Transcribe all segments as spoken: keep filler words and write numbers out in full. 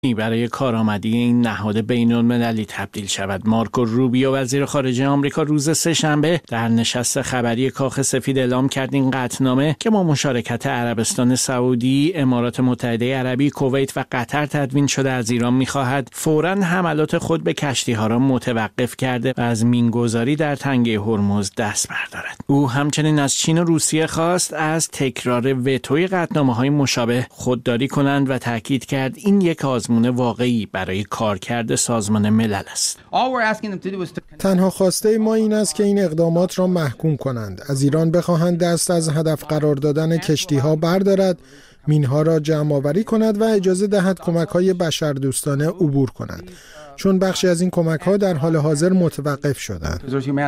برای کارآمدی این نهاد بین‌المللی تبدیل شود. مارکو روبیو وزیر خارجه آمریکا روز سه‌شنبه در نشست خبری کاخ سفید اعلام کرد این قطعنامه که با مشارکت عربستان سعودی، امارات متحده عربی، کویت و قطر تدوین شده از ایران می‌خواهد فوراً حملات خود به کشتی‌ها را متوقف کرده و از مینگذاری در تنگه هرمز دست بردارد. او همچنین از چین و روسیه خواست از تکرار وتوی قطعنامه‌های مشابه خودداری کنند و تاکید کرد این یک آزمون واقعی برای کارکرد سازمان ملل است. تنها خواسته ما این است که این اقدامات را محکوم کنند. از ایران بخواهند دست از هدف قرار دادن کشتی‌ها بردارد، مینها را جمع آوری کند و اجازه دهد کمک‌های بشردوستانه عبور کنند. چون بخشی از این کمک‌ها در حال حاضر متوقف شدند.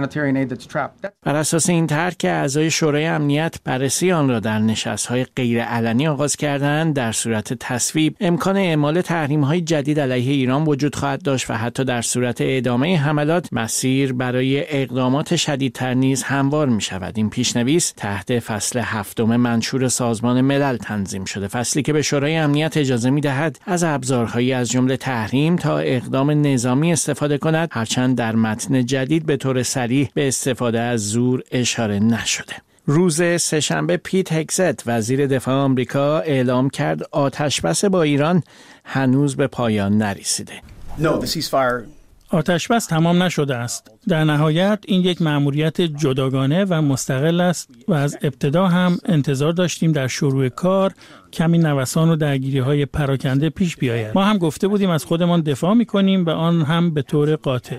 بر اساس این طرح که اعضای شورای امنیت بررسی آن را در نشست‌های غیرعلنی آغاز کردند، در صورت تصویب امکان اعمال تحریم‌های جدید علیه ایران وجود خواهد داشت و حتی در صورت ادامه حملات مسیر برای اقدامات شدیدتر نیز هموار می‌شود. این پیش‌نویس تحت فصل هفتم منشور سازمان ملل تنظیم شده، فصلی که به شورای امنیت اجازه می‌دهد از ابزارهایی از جمله تحریم تا اقدام نظامی استفاده کند، هرچند در متن جدید به طور صریح به استفاده از زور اشاره نشده. روز سه‌شنبه پیت هگست وزیر دفاع آمریکا اعلام کرد آتشبس با ایران هنوز به پایان نرسیده. No, the ceasefire آتشبس تمام نشده است. در نهایت این یک مأموریت جداگانه و مستقل است و از ابتدا هم انتظار داشتیم در شروع کار کمی نوسان و درگیری‌های پراکنده پیش بیاید. ما هم گفته بودیم از خودمان دفاع می‌کنیم و آن هم به طور قاطع.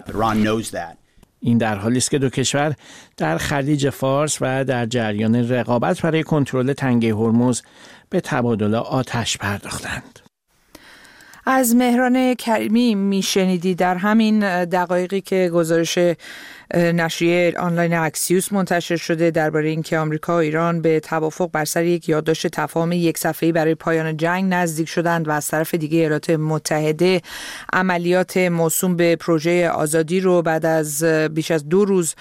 این در حالی است که دو کشور در خلیج فارس و در جریان رقابت برای کنترل تنگه هرمز به تبادل آتش پرداختند. از مهران کریمی میشنیدی. در همین دقایقی که گزارش نشریه آنلاین اکسیوس منتشر شده درباره اینکه آمریکا و ایران به توافق بر سر یک یادداشت تفاهم یک صفحه‌ای برای پایان جنگ نزدیک شدند و از طرف دیگه ایالات متحده عملیات موسوم به پروژه آزادی رو بعد از بیش از دو روز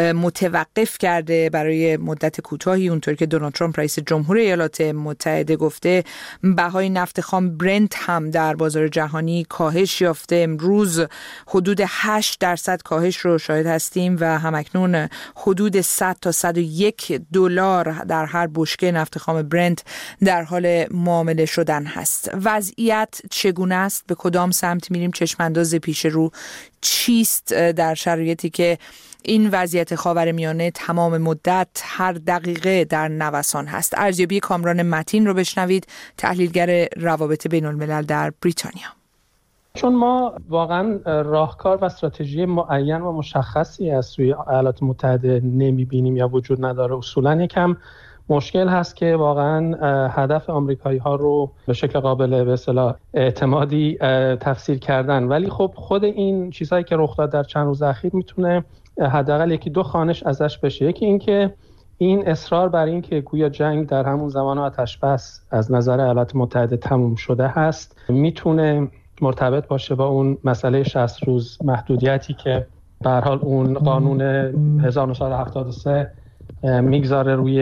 متوقف کرده برای مدت کوتاهی. اونطور که دونالد ترامپ رئیس جمهور ایالات متحده گفته، بهای نفت خام برنت هم در بازار جهانی کاهش یافته. امروز حدود هشت درصد کاهش رو شاهد هستیم و همکنون حدود صد تا صد و یک دلار در هر بشکه نفت خام برنت در حال معامله شدن هست. وضعیت چگونه است؟ به کدام سمت میریم؟ چشمانداز پیش رو چیست در شرایطی که این وضعیت خاورمیانه تمام مدت هر دقیقه در نوسان هست؟ ارزیابی کامران متین رو بشنوید، تحلیلگر روابط بین الملل در بریتانیا. چون ما واقعا راهکار و استراتژی معین و مشخصی از سوی ایالات متحده نمیبینیم یا وجود نداره. اصولا یکم مشکل هست که واقعا هدف آمریکایی ها رو به شکل قابل به اصطلاح اعتمادی تفسیر کردن، ولی خب خود این چیزهایی که رخ داد در چند روز اخیر میتونه حداقل یکی دو خوانش ازش بشه. یکی این که این اصرار بر این که گویا جنگ در همون زمان آتشبس از نظر ایالات متحده تموم شده هست میتونه مرتبط باشه با اون مسئله شصت روز محدودیتی که به هر حال اون قانون هزار و نهصد و هفتاد و سه میگذاره روی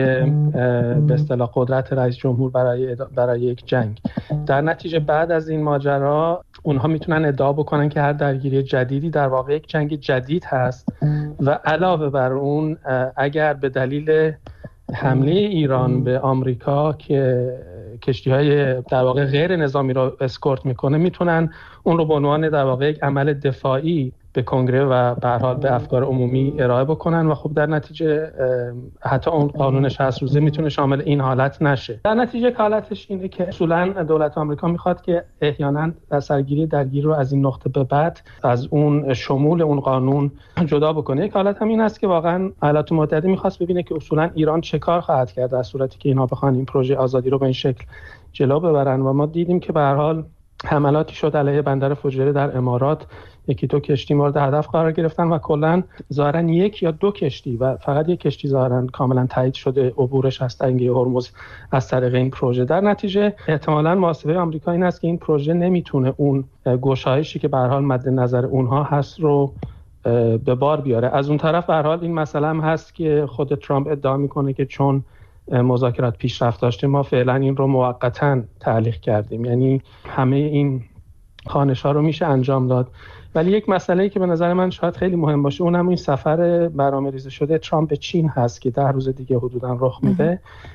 به اصطلاح قدرت رئیس جمهور برای برای یک جنگ. در نتیجه بعد از این ماجرا اونها میتونن ادعا بکنن که هر درگیری جدیدی در واقع یک جنگ جدید هست و علاوه بر اون اگر به دلیل حمله ایران به آمریکا که کشتی‌های در واقع غیر نظامی رو اسکورت میکنه میتونن اون رو به عنوان در واقع یک عمل دفاعی به کنگره و به هر حال به افکار عمومی ارائه بکنن و خب در نتیجه حتی اون قانون شصت روزه میتونه شامل این حالت نشه. در نتیجه حالتش اینه که اصولا دولت آمریکا میخواد که احیانا در سرگیری درگیری رو از این نقطه به بعد از اون شمول اون قانون جدا بکنه. یک حالت هم این است که واقعا ایالات متحده میخواست ببینه که اصولا ایران چه کار خواهد کرد در صورتی که اینا بخوان این پروژه آزادی رو به این شکل جلو ببرن و ما دیدیم که به هر حال حملاتی شد علیه بندر فوجیره در امارات، یکی دو کشتی مورد هدف قرار گرفتن و کلا ظاهرا یک یا دو کشتی و فقط یک کشتی ظاهرا کاملا تایید شده عبورش از تنگه هرمز از طریق این پروژه. در نتیجه احتمالاً محاسبه آمریکا این است که این پروژه نمیتونه اون گشایشی که به هر حال مد نظر اونها هست رو به بار بیاره. از اون طرف به هر حال این مسئله هم هست که خود ترامپ ادعا میکنه که چون مذاکرات پیشرفت داشته ما فعلا این رو موقتا تعلیق کردیم، یعنی همه این خوانش‌ها رو میشه انجام داد. ولی یک مسئله‌ای که به نظر من شاید خیلی مهم باشه اونم این سفر برنامه‌ریزی شده ترامپ به چین هست که ده روز دیگه حدوداً رخ میده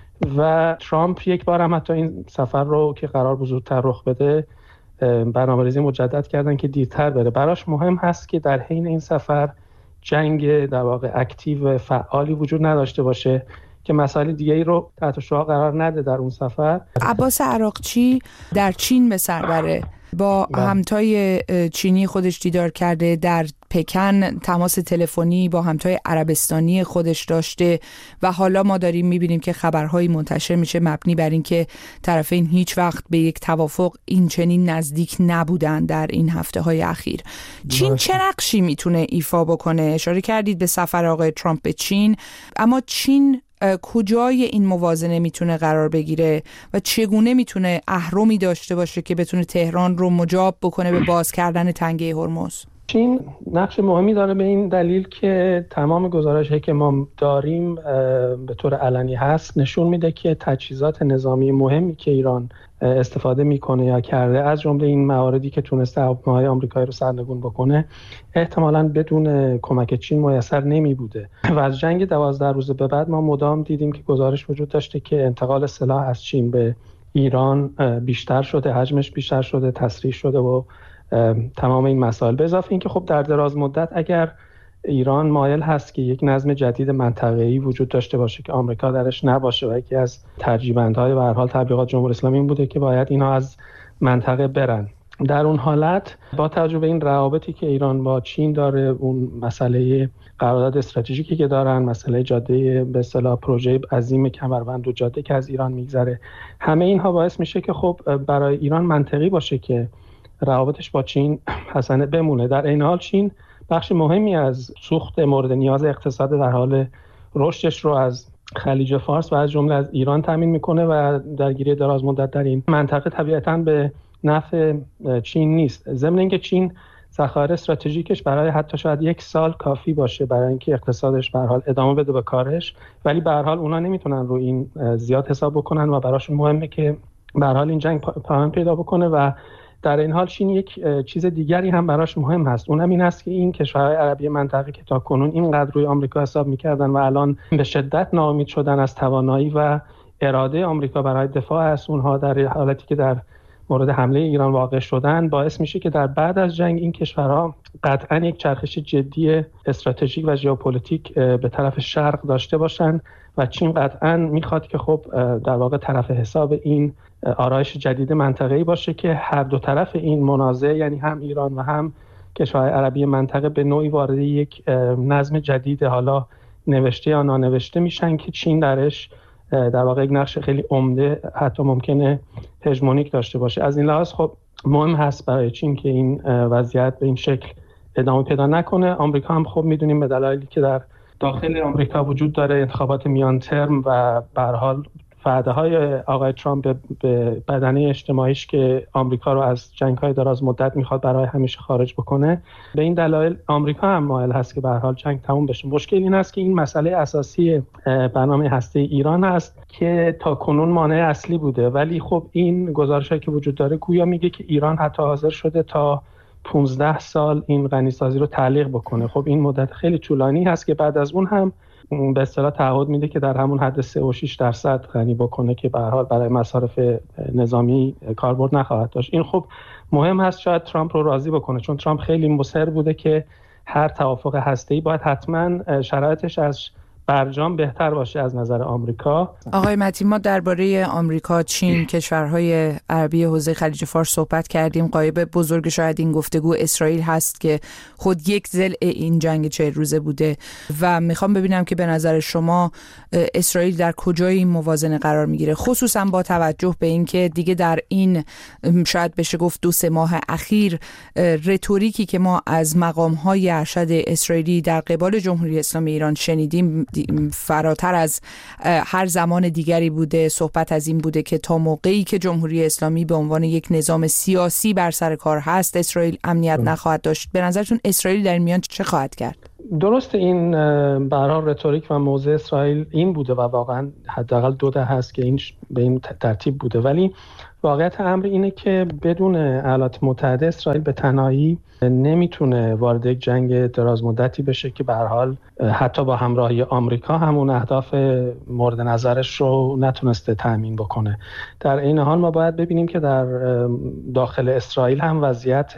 و ترامپ یک بار هم حتی این سفر رو که قرار بود زودتر رخ بده برنامه‌ریزی مجدد کردن که دیرتر بره. براش مهم هست که در حین این سفر جنگ در واقع اکتیو فعالی وجود نداشته باشه که مسائل دیگه‌ای رو تحت شعاع قرار نده در اون سفر. عباس عراقچی در چین به سر بره، با همتای چینی خودش دیدار کرده، در پکن تماس تلفنی با همتای عربستانی خودش داشته و حالا ما داریم میبینیم که خبرهایی منتشر میشه مبنی بر این که طرفین هیچ وقت به یک توافق این چنین نزدیک نبودن در این هفته های اخیر. چین چه نقشی میتونه ایفا بکنه؟ اشاره کردید به سفر آقای ترامپ به چین، اما چین کجای این موازنه میتونه قرار بگیره و چگونه میتونه اهرمی داشته باشه که بتونه تهران رو مجاب بکنه به باز کردن تنگه هرمز؟ چین نقش مهمی داره به این دلیل که تمام گزارش‌هایی که ما داریم به طور علنی هست نشون میده که تجهیزات نظامی مهمی که ایران استفاده میکنه یا کرده، از جمله این مواردی که تونسته هواپیماهای آمریکایی رو سرنگون بکنه، احتمالاً بدون کمک چین میسر نمی بوده. و از جنگ دوازده روز به بعد ما مدام دیدیم که گزارش وجود داشته که انتقال سلاح از چین به ایران بیشتر شده، حجمش بیشتر شده، تسریع شده و تمام این مسائل. به اضافه اینکه خب در دراز مدت اگر ایران مایل هست که یک نظم جدید منطقه‌ای وجود داشته باشه که آمریکا درش نباشه و یکی از ترجیح‌بندهای به هر حال تبلیغات جمهوری اسلامی این بوده که باید اینا از منطقه برن، در اون حالت با توجه به این روابطی که ایران با چین داره، اون مسئله قرارداد استراتژیکی که دارن، مسئله جاده به اصطلاح پروژه عظیم کمربند و جاده که از ایران میگذره، همه اینها باعث میشه که خب برای ایران منطقی باشه که روابطش با چین حسنه بمونه. در این حال چین بخش مهمی از سوخت مورد نیاز اقتصاد در حال رشدش رو از خلیج فارس و از جمله از ایران تامین میکنه و درگیری دراز مدت در این منطقه طبیعتاً به نفع چین نیست. ضمن اینکه چین ذخایر استراتژیکش برای حتی شاید یک سال کافی باشه برای اینکه اقتصادش به هر حال ادامه بده به کارش، ولی به هر حال اونا نمیتونن رو این زیاد حساب بکنن و براشون مهمه که به هر حال این جنگ پایان پیدا بکنه. و در این حال چین یک چیز دیگری هم براش مهم هست، اونم این است که این کشورهای عربی منطقه که تا کنون اینقدر روی آمریکا حساب میکردن و الان به شدت ناامید شدن از توانایی و اراده آمریکا برای دفاع از اونها در حالتی که در مورد حمله ایران واقع شدن، باعث میشه که در بعد از جنگ این کشورها قطعا یک چرخش جدی استراتژیک و ژئوپلیتیک به طرف شرق داشته باشن و چین قطعا میخواد که خب در واقع طرف حساب این آرایش جدید منطقه‌ای باشه که هر دو طرف این منازعه، یعنی هم ایران و هم کشورهای عربی منطقه، به نوعی وارد یک نظم جدید حالا نوشته یا نانوشته میشن که چین درش در واقع یک نقش خیلی عمده، حتی ممکنه هژمونیک داشته باشه. از این لحاظ خب مهم هست برای چین که این وضعیت به این شکل ادامه پیدا نکنه. آمریکا هم خب میدونیم به دلایلی که در داخل آمریکا وجود داره، انتخابات میان ترم و به هر حال وعده‌های آقای ترامپ به بدنه اجتماعیش که آمریکا رو از جنگ‌های دراز مدت میخواد برای همیشه خارج بکنه، به این دلایل آمریکا هم مایل هست که به هر حال جنگ تموم بشه. مشکل این است که این مسئله اساسی برنامه هسته ایران است که تا کنون مانع اصلی بوده، ولی خب این گزارشایی که وجود داره گویا میگه که ایران حتی حاضر شده تا پانزده سال این غنیسازی رو تعلیق بکنه. خب این مدت خیلی طولانی هست که بعد از اون هم به اصطلاح تعهد میده که در همون حد سه و شش درصد غنی بکنه که به هر حال برای مصارف نظامی کاربرد نخواهد داشت. این خب مهم هست شاید ترامپ رو راضی بکنه، چون ترامپ خیلی مصر بوده که هر توافق هسته‌ای باید حتما شرایطش از برجام بهتر باشه از نظر آمریکا. آقای متین، ما درباره آمریکا، چین، کشورهای عربی حوزه خلیج فارس صحبت کردیم. غایب بزرگ شاید این گفتگو اسرائیل هست که خود یک ضلع این جنگ چهل روزه بوده و میخوام ببینم که به نظر شما اسرائیل در کجای این موازنه قرار میگیره، خصوصا با توجه به اینکه دیگه در این شاید بشه گفت دو سه ماه اخیر رتوریکی که ما از مقام‌های ارشد اسرائیلی در قبال جمهوری اسلامی ایران شنیدیم فراتر از هر زمان دیگری بوده. صحبت از این بوده که تا موقعی که جمهوری اسلامی به عنوان یک نظام سیاسی بر سر کار هست، اسرائیل امنیت نخواهد داشت. به نظرتون اسرائیل در میان چه خواهد کرد؟ درست این به هر حال رتوریک و موضع اسرائیل این بوده و واقعا حداقل دو دهه هست که این به این ترتیب بوده، ولی واقعیت امر اینه که بدون ایالات متحده اسرائیل به تنهایی نمیتونه وارد یک جنگ دراز مدتی بشه که به هر حال حتی با همراهی آمریکا همون اهداف مورد نظرش رو نتونسته تامین بکنه. در این حال ما باید ببینیم که در داخل اسرائیل هم وضعیت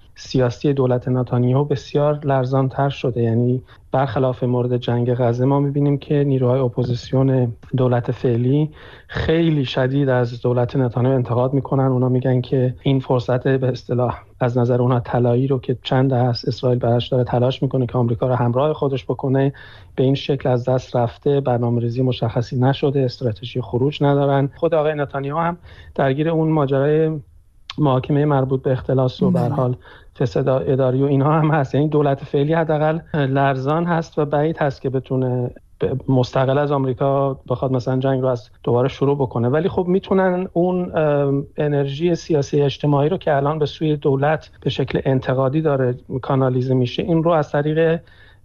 سیاسی دولت نتانیاهو بسیار لرزان‌تر شده. یعنی برخلاف مورد جنگ غزه ما می‌بینیم که نیروهای اپوزیسیون دولت فعلی خیلی شدید از دولت نتانیاهو انتقاد میکنن. اونا میگن که این فرصت به اصطلاح از نظر اونها طلایی رو که چند از اسرائیل براش داره تلاش میکنه که آمریکا رو همراه خودش بکنه به این شکل از دست رفته، برنامه‌ریزی مشخصی نشده، استراتژی خروج ندارن. خود آقای نتانیاهو هم درگیر اون ماجرای محاکمه مربوط به اختلاس و به هر حال فساد اداری و اینها هم هست. یعنی دولت فعلی حداقل لرزان هست و بعید هست که بتونه مستقل از آمریکا بخواد مثلا جنگ رو از دوباره شروع بکنه، ولی خب میتونن اون انرژی سیاسی اجتماعی رو که الان به سوی دولت به شکل انتقادی داره کانالیزه میشه، این رو از طریق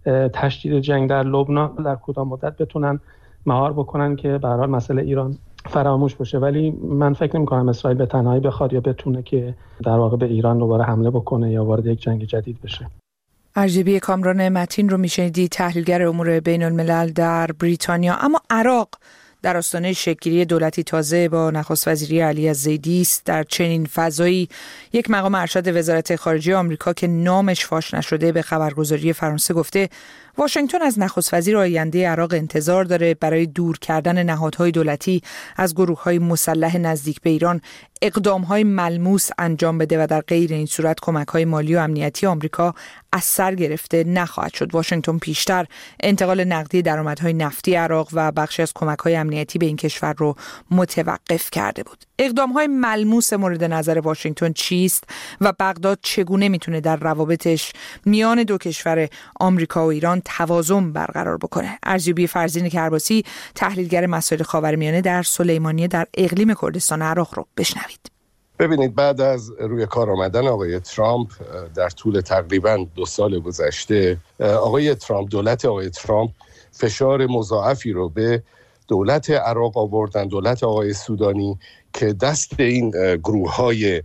تشدید جنگ در لبنان در کوتاه مدت بتونن مهار بکنن که به هر حال مسئله ایران فراموش بشه. ولی من فکر نمی‌کنم اسرائیل به تنهایی بخواد یا بتونه که در واقع به ایران دوباره حمله بکنه یا وارد یک جنگ جدید بشه. ارجبی کامران متین رو میشنیدی، تحلیلگر امور بین الملل در بریتانیا. اما عراق در آستانه شکل‌گیری دولتی تازه با نخست وزیری علی الزیدی است. در چنین فضایی یک مقام ارشد وزارت خارجه آمریکا که نامش فاش نشده به خبرگزاری فرانسه گفته واشنگتن از نخست وزیر آینده عراق انتظار داره برای دور کردن نهادهای دولتی از گروه‌های مسلح نزدیک به ایران اقدام‌های ملموس انجام بده و در غیر این صورت کمک‌های مالی و امنیتی آمریکا از سر گرفته نخواهد شد. واشنگتن پیشتر انتقال نقدی درآمدهای نفتی عراق و بخشی از کمک‌های امنیتی به این کشور رو متوقف کرده بود. اقدام‌های ملموس مورد نظر واشنگتن چیست و بغداد چگونه میتونه در روابطش میان دو کشور آمریکا و ایران توازن برقرار بکنه؟ ارزیابی فرزین کرباسی، تحلیلگر مسائل خاورمیانه در سلیمانیه در اقلیم کردستان عراق رو بشنوید. ببینید، بعد از روی کار آمدن آقای ترامپ در طول تقریباً دو سال گذشته، آقای ترامپ دولت آقای ترامپ فشار مضاعفی رو به دولت عراق آوردن، دولت آقای سودانی، که دست این گروه‌های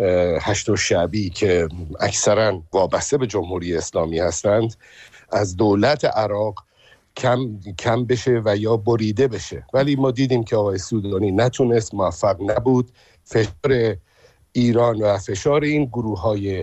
هشت شعبی که اکثراً وابسته به جمهوری اسلامی هستند از دولت عراق کم کم بشه و یا بریده بشه. ولی ما دیدیم که آقای سودانی نتونست، موفق نبود. فشار ایران و فشار این گروه‌های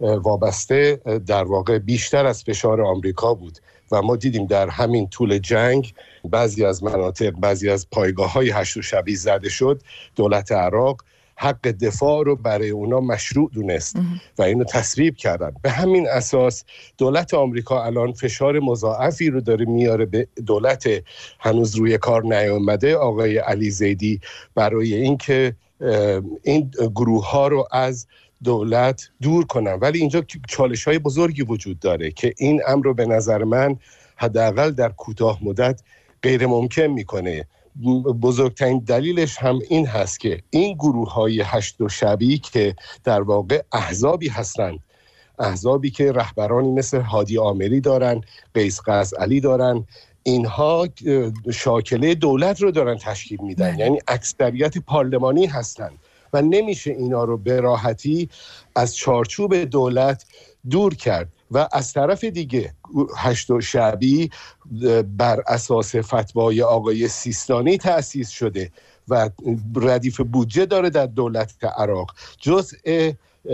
وابسته در واقع بیشتر از فشار آمریکا بود و ما دیدیم در همین طول جنگ بعضی از مناطق، بعضی از پایگاه‌های هشت شعبی زده شد. دولت عراق حق دفاع رو برای اونا مشروع دونست و اینو تصویب کردن. به همین اساس دولت آمریکا الان فشار مضاعفی رو داره میاره به دولت هنوز روی کار نیامده آقای علی زیدی برای اینکه این گروه ها رو از دولت دور کنن. ولی اینجا چالش های بزرگی وجود داره که این امر رو به نظر من حداقل در کوتاه مدت غیر ممکن میکنه. بزرگترین دلیلش هم این هست که این گروه های هشت و شعبی که در واقع احزابی هستند، احزابی که رهبرانی مثل هادی عامری دارن، قیس قزعلی دارن، اینها شاکله دولت رو دارن تشکیل میدن، نه. یعنی اکثریت پارلمانی هستن و نمیشه اینا رو به راحتی از چارچوب دولت دور کرد. و از طرف دیگه هشت و شعبی بر اساس فتوای آقای سیستانی تأسیس شده و ردیف بودجه داره در دولت عراق، جزء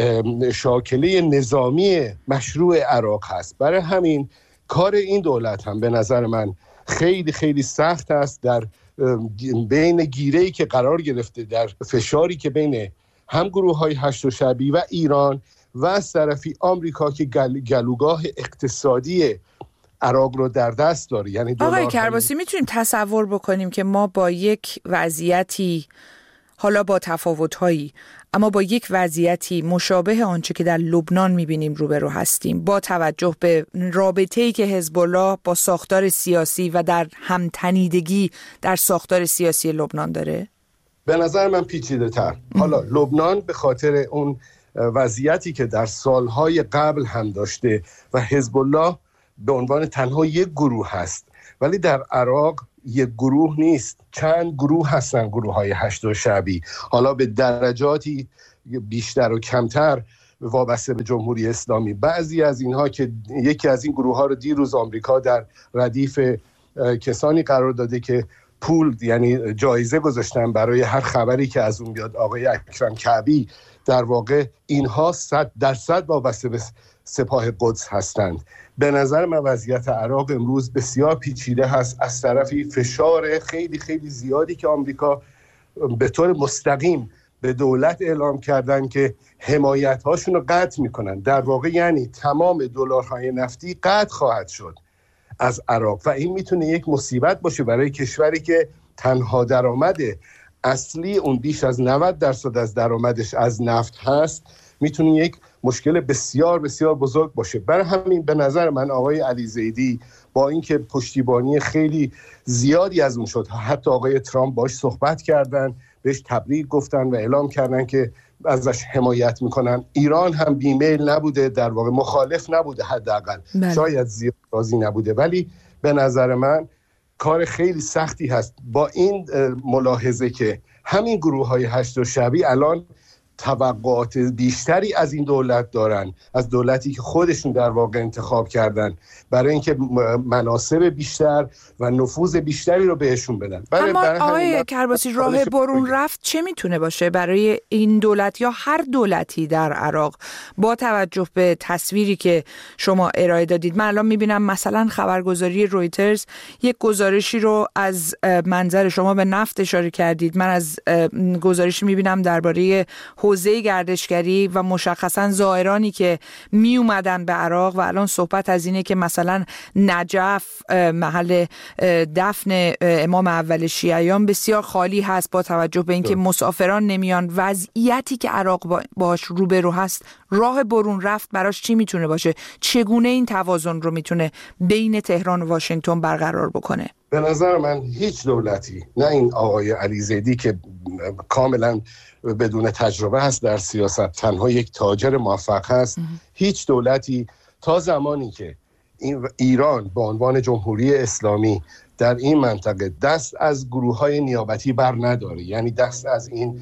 شاکله نظامی مشروع عراق هست. برای همین کار این دولت هم به نظر من خیلی خیلی سخت است در بین گیره‌ای که قرار گرفته، در فشاری که بین هم گروه‌های هشت و شعبی و ایران و از طرفی آمریکا که گل، گلوگاه اقتصادی عراق رو در دست داره. یعنی آقای کرباسی، میتونیم تصور بکنیم که ما با یک وضعیتی، حالا با تفاوت‌هایی، اما با یک وضعیتی مشابه آنچه که در لبنان می‌بینیم روبرو هستیم، با توجه به رابطه‌ای که حزب الله با ساختار سیاسی و در همتنیدگی در ساختار سیاسی لبنان داره؟ به نظر من پیچیده‌تر. حالا لبنان به خاطر اون وضعیتی که در سالهای قبل هم داشته و حزب الله به عنوان تنها یک گروه هست، ولی در عراق یک گروه نیست، چند گروه هستن، گروه های هشت شعبی، حالا به درجاتی بیشتر و کمتر وابسته به جمهوری اسلامی. بعضی از اینها که یکی از این گروه ها رو دیروز آمریکا در ردیف کسانی قرار داده که پول یعنی جایزه گذاشتن برای هر خبری که از اون بیاد، آقای اکرم کعبی، در واقع اینها صد درصد وابسته به سپاه قدس هستند. به نظر من وضعیت عراق امروز بسیار پیچیده هست. از طرفی فشار خیلی خیلی زیادی که آمریکا به طور مستقیم به دولت اعلام کردن که حمایت هاشون رو قطع میکنن، در واقع یعنی تمام دلارهای نفتی قطع خواهد شد از عراق و این میتونه یک مصیبت باشه برای کشوری که تنها درآمد اصلی اون بیش از نود درصد از درآمدش از نفت هست، میتونه یک مشکل بسیار بسیار بزرگ باشه. برای همین به نظر من آقای علی زیدی با اینکه پشتیبانی خیلی زیادی از اون شد، حتی آقای ترامپ باش صحبت کردن، بهش تبریک گفتن و اعلام کردن که ازش حمایت میکنن. ایران هم بیمیل نبوده، در واقع مخالف نبوده، حداقل شاید زیاد راضی نبوده، ولی به نظر من کار خیلی سختی هست با این ملاحظه که همین گروه های هشت شعبی الان توقعات بیشتری از این دولت دارن، از دولتی که خودشون در واقع انتخاب کردن، برای اینکه مناصب بیشتر و نفوذ بیشتری رو بهشون بدن. برای اما برای آقای کرباسی راه برون رفت چه میتونه باشه برای این دولت یا هر دولتی در عراق با توجه به تصویری که شما ارائه دادید؟ من الان میبینم مثلا خبرگزاری رویترز یک گزارشی رو از منظر شما به نفت اشاره کردید، من از گزارشی میبینم درباره حوزه گردشگری و مشخصا زائرانی که می اومدن به عراق و الان صحبت از اینه که مثلا نجف محل دفن امام اول شیعیان بسیار خالی هست با توجه به اینکه مسافران نمیان. وضعیتی که عراق باهاش روبرو هست، راه برون رفت براش چی میتونه باشه؟ چگونه این توازن رو میتونه بین تهران و واشنگتن برقرار بکنه؟ به نظر من هیچ دولتی، نه این آقای علی زیدی که کاملا بدون تجربه هست در سیاست، تنها یک تاجر موفق هست، هیچ دولتی تا زمانی که این ایران به عنوان جمهوری اسلامی در این منطقه دست از گروه‌های نیابتی بر نداره، یعنی دست از این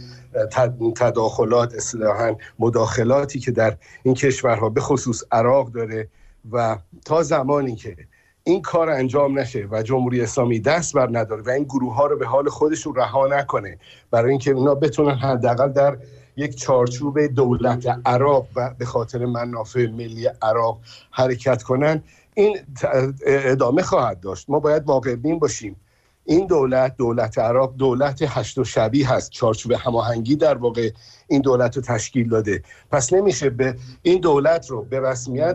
تداخلات، اصطلاحاً مداخلاتی که در این کشورها به خصوص عراق داره، و تا زمانی که این کار انجام نشه و جمهوری اسلامی دست بر نداره و این گروه ها رو به حال خودشون رها نکنه برای اینکه اونا بتونن حداقل در یک چارچوب دولت عراق و به خاطر منافع ملی عراق حرکت کنن، این ادامه خواهد داشت. ما باید واقع بین باشیم. این دولت، دولت عراق، دولت هشت شعبی هست، چارچوب هماهنگی در واقع این دولت رو تشکیل داده. پس نمیشه به این دولت رو به رسمیت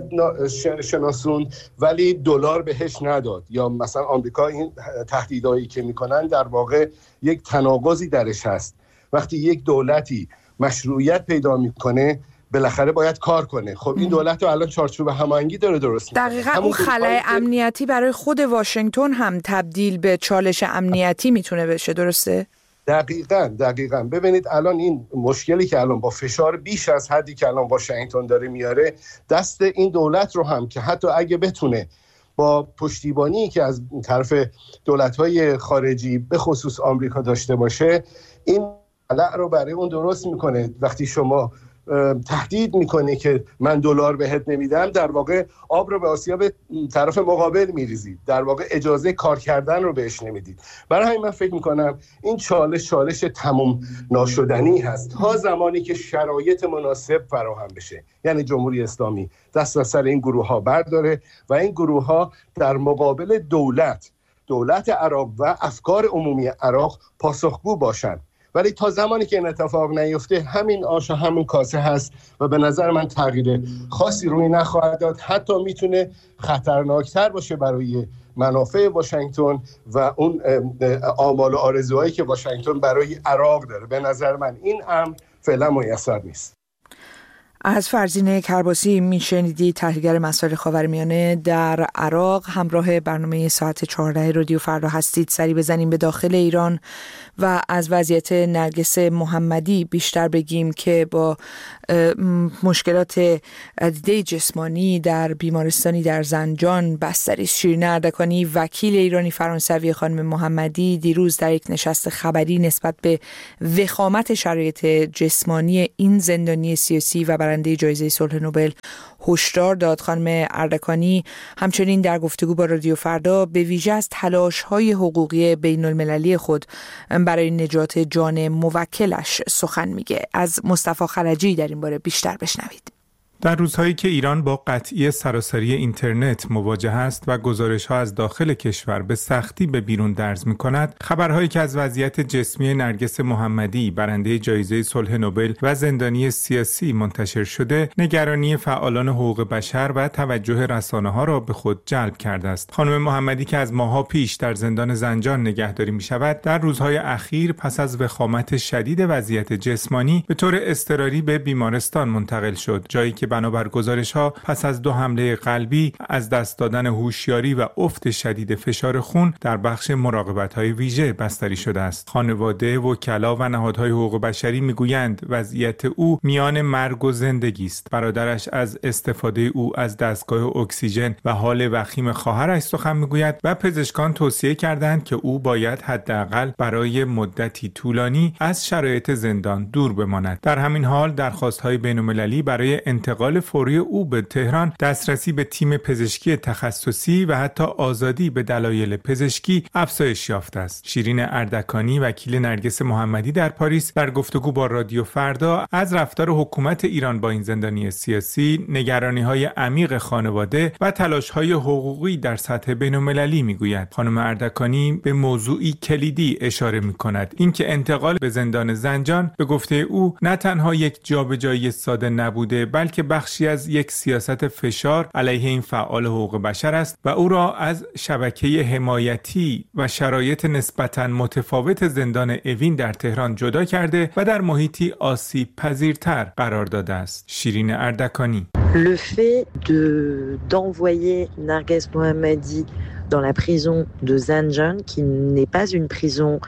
شناسون ولی دلار بهش نداد، یا مثلا آمریکا این تهدیدایی که میکنن در واقع یک تناقضی درش هست. وقتی یک دولتی مشروعیت پیدا میکنه بالاخره باید کار کنه. خب این دولت رو الان چارچوب هماهنگی داره درست میکنه. دقیقاً اون خلأ امنیتی برای خود واشنگتن هم تبدیل به چالش امنیتی میتونه بشه، درسته؟ دقیقاً دقیقاً ببینید الان این مشکلی که الان با فشار بیش از حدی که الان واشنگتن داره میاره، دست این دولت رو هم که حتی اگه بتونه با پشتیبانی که از طرف دولت‌های خارجی به خصوص آمریکا داشته باشه، این خلأ رو برای اون درست میکنه. وقتی شما تهدید میکنه که من دلار بهت نمیدم، در واقع آب رو به آسیا به طرف مقابل میریزید، در واقع اجازه کار کردن رو بهش نمیدید. برای همین من فکر میکنم این چالش چالش تموم ناشدنی هست تا زمانی که شرایط مناسب فراهم بشه، یعنی جمهوری اسلامی دست از سر این گروه ها برداره و این گروه ها در مقابل دولت دولت عراق و افکار عمومی عراق پاسخگو باشند. ولی تا زمانی که این اتفاق نیفته، همین آش و همین کاسه هست و به نظر من تغییر خاصی روی نخواهد داد. حتی میتونه خطرناکتر باشه برای منافع واشنگتن و اون آمال و آرزوهایی که واشنگتن برای عراق داره. به نظر من این امر فعلا میسر نیست. از فرزین کرباسی میشنیدی، تحلیلگر مسائل خاورمیانه در عراق. همراه برنامه ساعت چهارده رادیو فردا هستید. سری بزنیم به داخل ایران و از وضعیت نرگس محمدی بیشتر بگیم که با مشکلات دیده جسمانی در بیمارستانی در زنجان بستری است. شیرین اردکانی، وکیل ایرانی فرانسوی خانم محمدی، دیروز در یک نشست خبری نسبت به وخامت شرایط جسمانی این زندانی سیاسی و برنده جایزه صلح نوبل هشدار داد. خانم اردکانی همچنین در گفتگو با رادیو فردا به ویژه از تلاش‌های حقوقی بین المللی خود برای نجات جان موکلش سخن میگه. از مصطفی خلجی در این باره بیشتر بشنوید. در روزهایی که ایران با قطعی سراسری اینترنت مواجه است و گزارش‌ها از داخل کشور به سختی به بیرون درز می‌کند، خبرهایی که از وضعیت جسمی نرگس محمدی برنده جایزه صلح نوبل و زندانی سیاسی منتشر شده، نگرانی فعالان حقوق بشر و توجه رسانه‌ها را به خود جلب کرده است. خانم محمدی که از ماه‌ها پیش در زندان زنجان نگهداری می‌شود، در روزهای اخیر پس از وخامت شدید وضعیت جسمانی به طور اضطراری به بیمارستان منتقل شد، جایی که بنابر گزارش‌ها پس از دو حمله قلبی، از دست دادن هوشیاری و افت شدید فشار خون در بخش مراقبت‌های ویژه بستری شده است. خانواده، وکلا و نهادهای حقوق بشری میگویند وضعیت او میان مرگ و زندگی است. برادرش از استفاده او از دستگاه اکسیژن و حال وخیم خواهرش سخن میگوید و پزشکان توصیه کردند که او باید حداقل برای مدتی طولانی از شرایط زندان دور بماند. در همین حال درخواست‌های بین‌المللی برای انتقال انتقال فوری او به تهران، دسترسی به تیم پزشکی تخصصی و حتی آزادی به دلایل پزشکی افزایش یافته است. شیرین اردکانی، وکیل نرگس محمدی در پاریس، در گفتگو با رادیو فردا از رفتار حکومت ایران با این زندانی سیاسی، نگرانی‌های عمیق خانواده و تلاش‌های حقوقی در سطح بین‌المللی میگوید. خانم اردکانی به موضوعی کلیدی اشاره می‌کند، اینکه انتقال به زندان زنجان به گفته او نه تنها یک جابجایی ساده نبوده، بلکه بخشی از یک سیاست فشار علیه این فعال حقوق بشر است و او را از شبکه حمایتی و شرایط نسبتاً متفاوت زندان اوین در تهران جدا کرده و در محیطی آسیب پذیرتر قرار داده است. شیرین اردکانی: Le fait de d'envoyer Narges Mohammadi dans la prison de Zanjan, qui n'est pas une prison